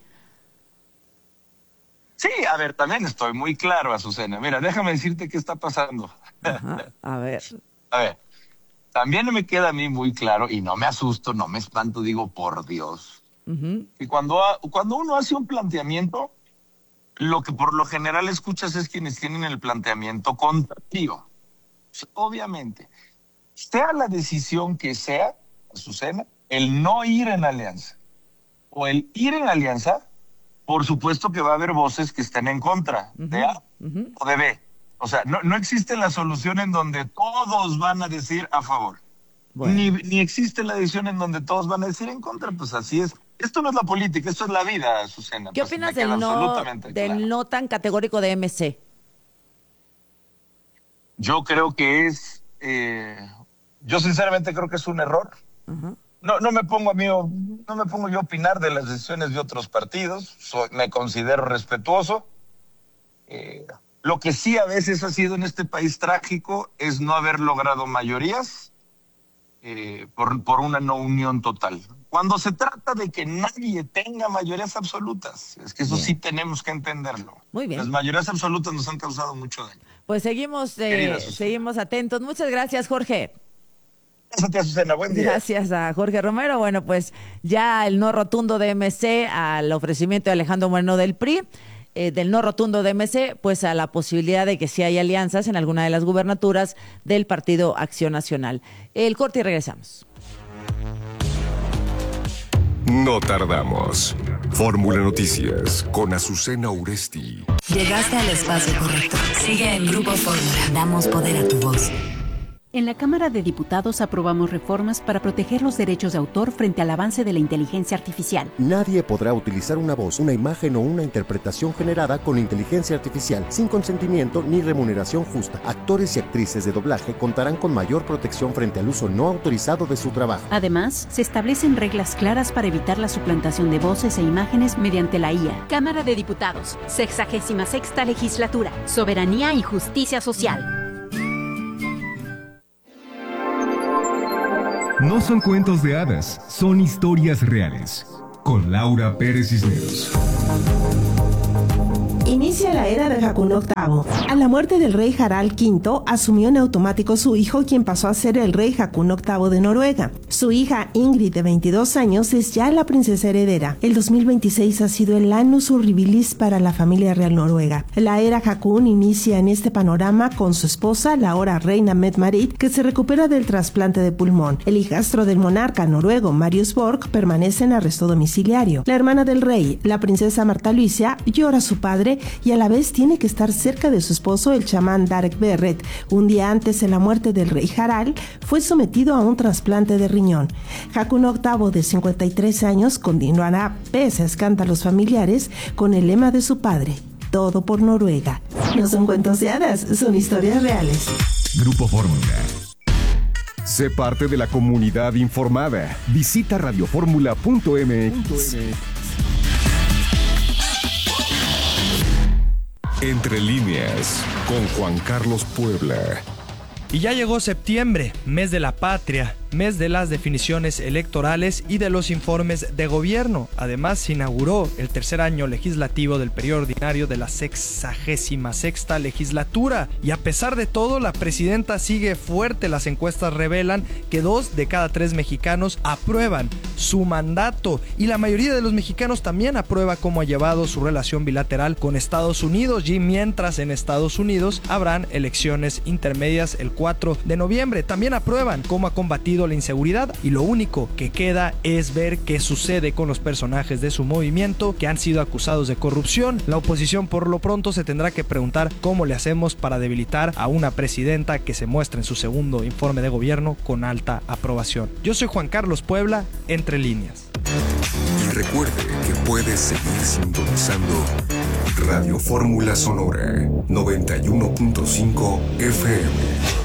Sí, a ver, también estoy muy claro, Azucena. Mira, déjame decirte qué está pasando. Ajá, a ver, también me queda a mí muy claro, y no me asusto, no me espanto, digo, por Dios, que cuando uno hace un planteamiento, lo que por lo general escuchas es quienes tienen el planteamiento contrario. Obviamente, sea la decisión que sea, Azucena, el no ir en alianza o el ir en alianza, por supuesto que va a haber voces que estén en contra de A o de B. O sea, no existe la solución en donde todos van a decir a favor. Bueno. Ni existe la decisión en donde todos van a decir en contra. Pues así es. Esto no es la política, esto es la vida, Azucena. ¿Qué opinas del no tan categórico de MC? Yo creo que yo sinceramente creo que es un error. No me pongo yo a opinar de las decisiones de otros partidos. Me considero respetuoso. Lo que sí a veces ha sido en este país trágico es no haber logrado mayorías por una no unión total. Cuando se trata de que nadie tenga mayorías absolutas, es que eso sí tenemos que entenderlo. Muy bien. Las mayorías absolutas nos han causado mucho daño. Pues seguimos atentos. Muchas gracias, Jorge. Gracias a ti, Azucena. Buen día. Gracias a Jorge Romero. Bueno, pues ya el no rotundo de MC al ofrecimiento de Alejandro Moreno del PRI, del no rotundo de MC, pues a la posibilidad de que sí hay alianzas en alguna de las gubernaturas del Partido Acción Nacional. El corte y regresamos. No tardamos. Fórmula Noticias con Azucena Uresti. Llegaste al espacio correcto. Sigue en Grupo Fórmula. Damos poder a tu voz. En la Cámara de Diputados aprobamos reformas para proteger los derechos de autor frente al avance de la inteligencia artificial. Nadie podrá utilizar una voz, una imagen o una interpretación generada con inteligencia artificial sin consentimiento ni remuneración justa. Actores y actrices de doblaje contarán con mayor protección frente al uso no autorizado de su trabajo. Además, se establecen reglas claras para evitar la suplantación de voces e imágenes mediante la IA. Cámara de Diputados, 66ª Legislatura, Soberanía y Justicia Social. No son cuentos de hadas, son historias reales. Con Laura Pérez Cisneros. Inicia la era de Haakon VIII. A la muerte del rey Harald V, asumió en automático su hijo, quien pasó a ser el rey Haakon VIII de Noruega. Su hija Ingrid, de 22 años, es ya la princesa heredera. El 2026 ha sido el annus horribilis para la familia real noruega. La era Haakon inicia en este panorama con su esposa, la ahora reina Mette-Marit, que se recupera del trasplante de pulmón. El hijastro del monarca noruego, Marius Borg, permanece en arresto domiciliario. La hermana del rey, la princesa Marta Luisa, llora a su padre y a la vez tiene que estar cerca de su esposo, el chamán Darek Berret. Un día antes de la muerte del rey Harald, fue sometido a un trasplante de riñón. Haakon VIII, de 53 años, continuará, pese a escándalos familiares, con el lema de su padre: todo por Noruega. No son cuentos de hadas, son historias reales. Grupo Fórmula. Sé parte de la comunidad informada. Visita radioformula.mx. Entre líneas, con Juan Carlos Puebla. Y ya llegó septiembre, mes de la patria, mes de las definiciones electorales y de los informes de gobierno. Además, se inauguró el tercer año legislativo del periodo ordinario de la 66ª legislatura. Y a pesar de todo, la presidenta sigue fuerte. Las encuestas revelan que 2 de cada 3 mexicanos aprueban su mandato. Y la mayoría de los mexicanos también aprueba cómo ha llevado su relación bilateral con Estados Unidos. Y mientras en Estados Unidos habrán elecciones intermedias el 4 de noviembre. También aprueban cómo ha combatido la inseguridad, y lo único que queda es ver qué sucede con los personajes de su movimiento que han sido acusados de corrupción. La oposición por lo pronto se tendrá que preguntar cómo le hacemos para debilitar a una presidenta que se muestra en su segundo informe de gobierno con alta aprobación. Yo soy Juan Carlos Puebla, Entre Líneas. Y recuerde que puedes seguir sintonizando Radio Fórmula Sonora 91.5 FM.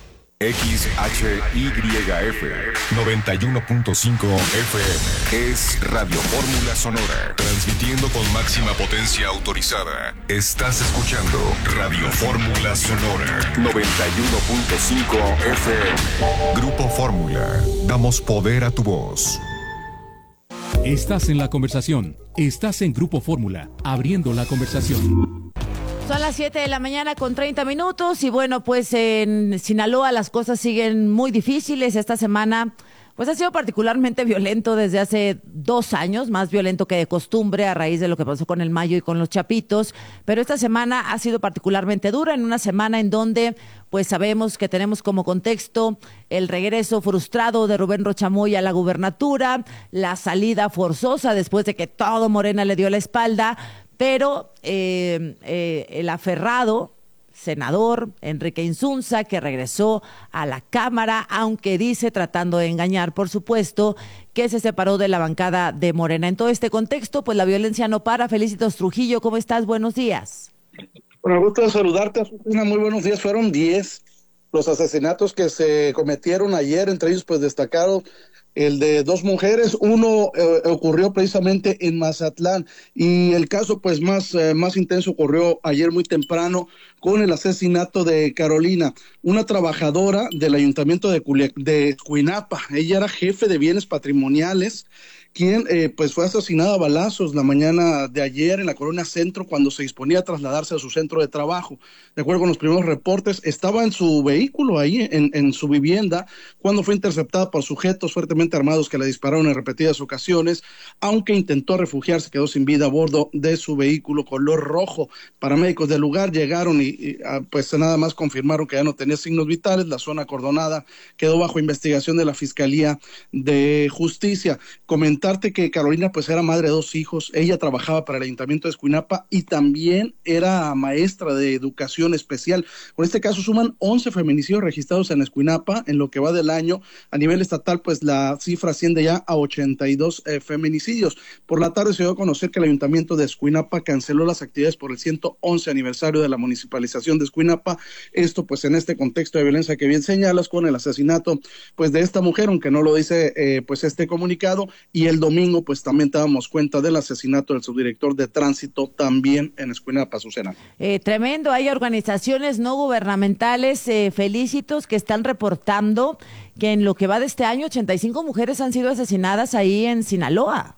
XHYF 91.5 FM es Radio Fórmula Sonora, transmitiendo con máxima potencia autorizada. Estás escuchando Radio Fórmula Sonora 91.5 FM. Grupo Fórmula, damos poder a tu voz. Estás en la conversación. Estás en Grupo Fórmula, abriendo la conversación. Son las 7 de la mañana con 30 minutos y bueno, pues en Sinaloa las cosas siguen muy difíciles. Esta semana pues ha sido particularmente violento desde hace 2 años, más violento que de costumbre a raíz de lo que pasó con el Mayo y con los Chapitos, pero esta semana ha sido particularmente dura, en una semana en donde pues sabemos que tenemos como contexto el regreso frustrado de Rubén Rochamoy a la gubernatura, la salida forzosa después de que todo Morena le dio la espalda, pero el aferrado senador Enrique Insunza, que regresó a la Cámara, aunque dice, tratando de engañar, por supuesto, que se separó de la bancada de Morena. En todo este contexto, pues la violencia no para. Felicitos Trujillo, ¿cómo estás? Buenos días. Bueno, gusto de saludarte, Azucena. Muy buenos días. Fueron 10 los asesinatos que se cometieron ayer, entre ellos pues destacaron el de 2 mujeres. Uno ocurrió precisamente en Mazatlán y el caso pues más intenso ocurrió ayer muy temprano con el asesinato de Carolina, una trabajadora del ayuntamiento de Cuinapa. Ella era jefe de bienes patrimoniales, quien pues fue asesinada a balazos la mañana de ayer en la Colonia Centro cuando se disponía a trasladarse a su centro de trabajo. De acuerdo con los primeros reportes, estaba en su vehículo ahí en su vivienda cuando fue interceptada por sujetos fuertemente armados que le dispararon en repetidas ocasiones, aunque intentó refugiarse, quedó sin vida a bordo de su vehículo color rojo. Paramédicos del lugar llegaron y pues nada más confirmaron que ya no tenía signos vitales. La zona acordonada quedó bajo investigación de la Fiscalía de Justicia. Comentar comentarte que Carolina pues era madre de 2 hijos, ella trabajaba para el Ayuntamiento de Escuinapa y también era maestra de educación especial. Con este caso suman 11 feminicidios registrados en Escuinapa en lo que va del año. A nivel estatal pues la cifra asciende ya a 82 feminicidios. Por la tarde se dio a conocer que el Ayuntamiento de Escuinapa canceló las actividades por el 111 aniversario de la municipalización de Escuinapa. Esto pues en este contexto de violencia que bien señalas, con el asesinato pues de esta mujer, aunque no lo dice pues este comunicado. Y el domingo pues también te damos cuenta del asesinato del subdirector de tránsito también en Escuinapa, Azucena. Tremendo, hay organizaciones no gubernamentales, Felicitos, que están reportando que en lo que va de este año 85 mujeres han sido asesinadas ahí en Sinaloa.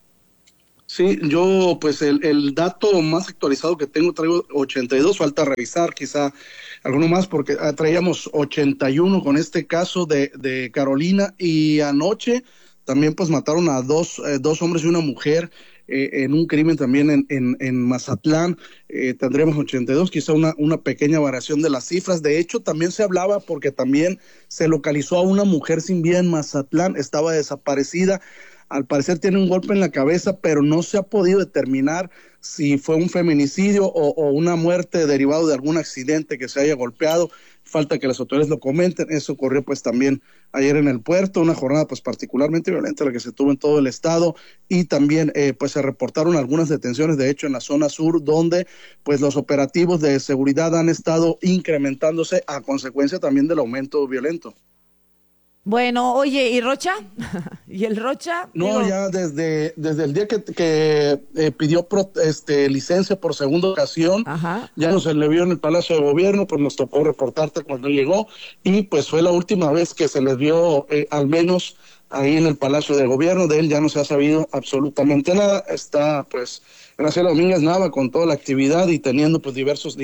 Sí, yo pues el dato más actualizado que traigo 82, falta revisar quizá alguno más porque traíamos 81 con este caso de Carolina, y anoche también pues mataron a dos hombres y una mujer en un crimen también en Mazatlán. Tendremos 82, quizá una pequeña variación de las cifras. De hecho, también se hablaba porque también se localizó a una mujer sin vida en Mazatlán, estaba desaparecida. Al parecer tiene un golpe en la cabeza, pero no se ha podido determinar si fue un feminicidio o una muerte derivado de algún accidente que se haya golpeado. Falta que las autoridades lo comenten. Eso ocurrió pues también ayer en el puerto, una jornada pues particularmente violenta la que se tuvo en todo el estado, y también pues se reportaron algunas detenciones, de hecho en la zona sur, donde pues los operativos de seguridad han estado incrementándose a consecuencia también del aumento violento. Bueno, oye, ¿y Rocha? ¿Y el Rocha? No, ya desde el día que pidió licencia por segunda ocasión, ya no se le vio en el Palacio de Gobierno, pues nos tocó reportarte cuando llegó, y pues fue la última vez que se les vio al menos ahí en el Palacio de Gobierno. De él ya no se ha sabido absolutamente nada. Está pues Graciela Domínguez Nava con toda la actividad y teniendo pues diversos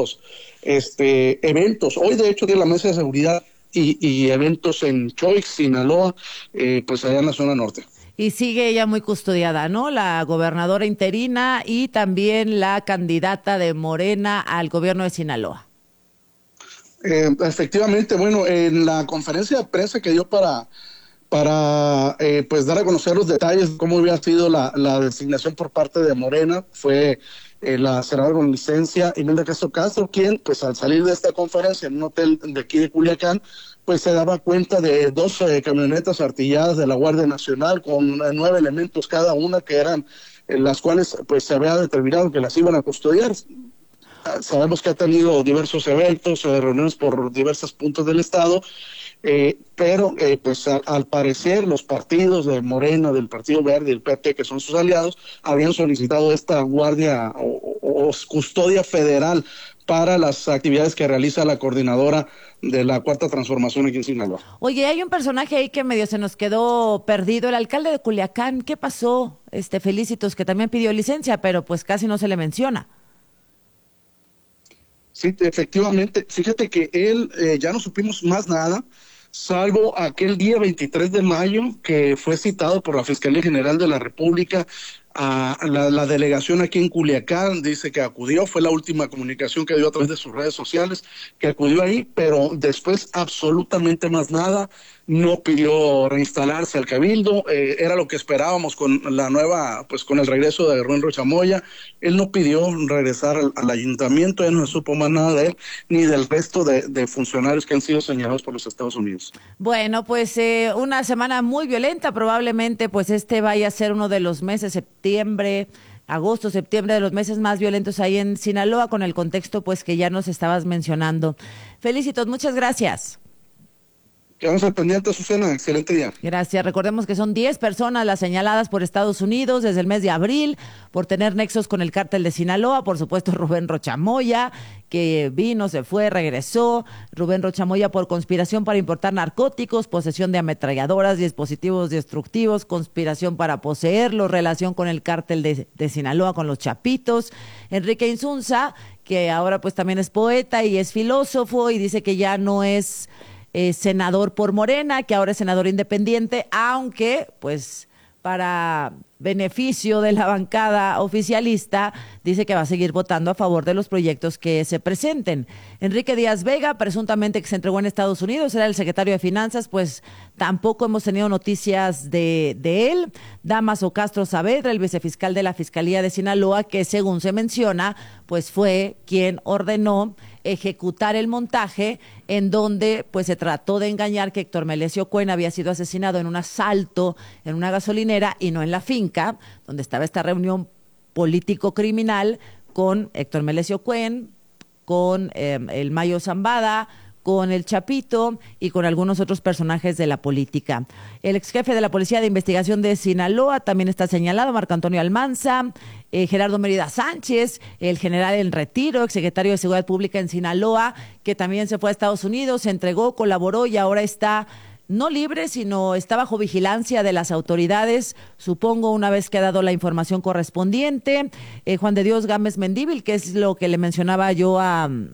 eventos. Hoy de hecho tiene la mesa de seguridad y eventos en Choix, Sinaloa, pues allá en la zona norte. Y sigue ella muy custodiada, ¿no? La gobernadora interina y también la candidata de Morena al gobierno de Sinaloa. Efectivamente, bueno, en la conferencia de prensa que dio para pues dar a conocer los detalles de cómo había sido la designación por parte de Morena, fue la senadora con licencia Imelda Castro, quien pues al salir de esta conferencia en un hotel de aquí de Culiacán, pues se daba cuenta de 2 camionetas artilladas de la Guardia Nacional con 9 elementos cada una, que eran las cuales pues se había determinado que las iban a custodiar. Sabemos que ha tenido diversos eventos, reuniones por diversos puntos del estado, pero pues al parecer los partidos de Morena, del Partido Verde y el PT, que son sus aliados, habían solicitado esta guardia o custodia federal para las actividades que realiza la coordinadora de la Cuarta Transformación aquí en Sinaloa. Oye, hay un personaje ahí que medio se nos quedó perdido, el alcalde de Culiacán. ¿Qué pasó? Felicitos, que también pidió licencia, pero pues casi no se le menciona. Sí, efectivamente. Fíjate que él ya no supimos más nada, salvo aquel día 23 de mayo que fue citado por la Fiscalía General de la República a la delegación aquí en Culiacán. Dice que acudió, fue la última comunicación que dio a través de sus redes sociales, que acudió ahí, pero después absolutamente más nada. No pidió reinstalarse al cabildo, era lo que esperábamos con la nueva, pues con el regreso de Rubén Rocha Moya. Él no pidió regresar al ayuntamiento, ya no se supo más nada de él, ni del resto de funcionarios que han sido señalados por los Estados Unidos. Bueno, pues una semana muy violenta, probablemente pues vaya a ser uno de los meses, agosto, septiembre, de los meses más violentos ahí en Sinaloa, con el contexto pues que ya nos estabas mencionando. Felicitos, muchas gracias. Quedamos al pendiente, Susana. Excelente día. Gracias. Recordemos que son 10 personas las señaladas por Estados Unidos desde el mes de abril por tener nexos con el cártel de Sinaloa. Por supuesto, Rubén Rocha Moya, que vino, se fue, regresó. Rubén Rocha Moya por conspiración para importar narcóticos, posesión de ametralladoras, dispositivos destructivos, conspiración para poseerlos, relación con el cártel de Sinaloa, con los Chapitos. Enrique Insunza, que ahora pues también es poeta y es filósofo, y dice que ya no es senador por Morena, que ahora es senador independiente, aunque pues para beneficio de la bancada oficialista, dice que va a seguir votando a favor de los proyectos que se presenten. Enrique Díaz Vega, presuntamente que se entregó en Estados Unidos, era el secretario de Finanzas, pues tampoco hemos tenido noticias de él. Damaso Castro Saavedra, el vicefiscal de la Fiscalía de Sinaloa, que según se menciona, pues fue quien ordenó ejecutar el montaje en donde pues se trató de engañar que Héctor Melesio Cuen había sido asesinado en un asalto en una gasolinera y no en la finca donde estaba esta reunión político-criminal con Héctor Melesio Cuen, con el Mayo Zambada, con el Chapito y con algunos otros personajes de la política. El ex jefe de la Policía de Investigación de Sinaloa también está señalado, Marco Antonio Almanza, Gerardo Mérida Sánchez, el general en retiro, exsecretario de Seguridad Pública en Sinaloa, que también se fue a Estados Unidos, se entregó, colaboró y ahora está no libre, sino está bajo vigilancia de las autoridades, supongo, una vez que ha dado la información correspondiente. Juan de Dios Gámez Mendívil, que es lo que le mencionaba yo a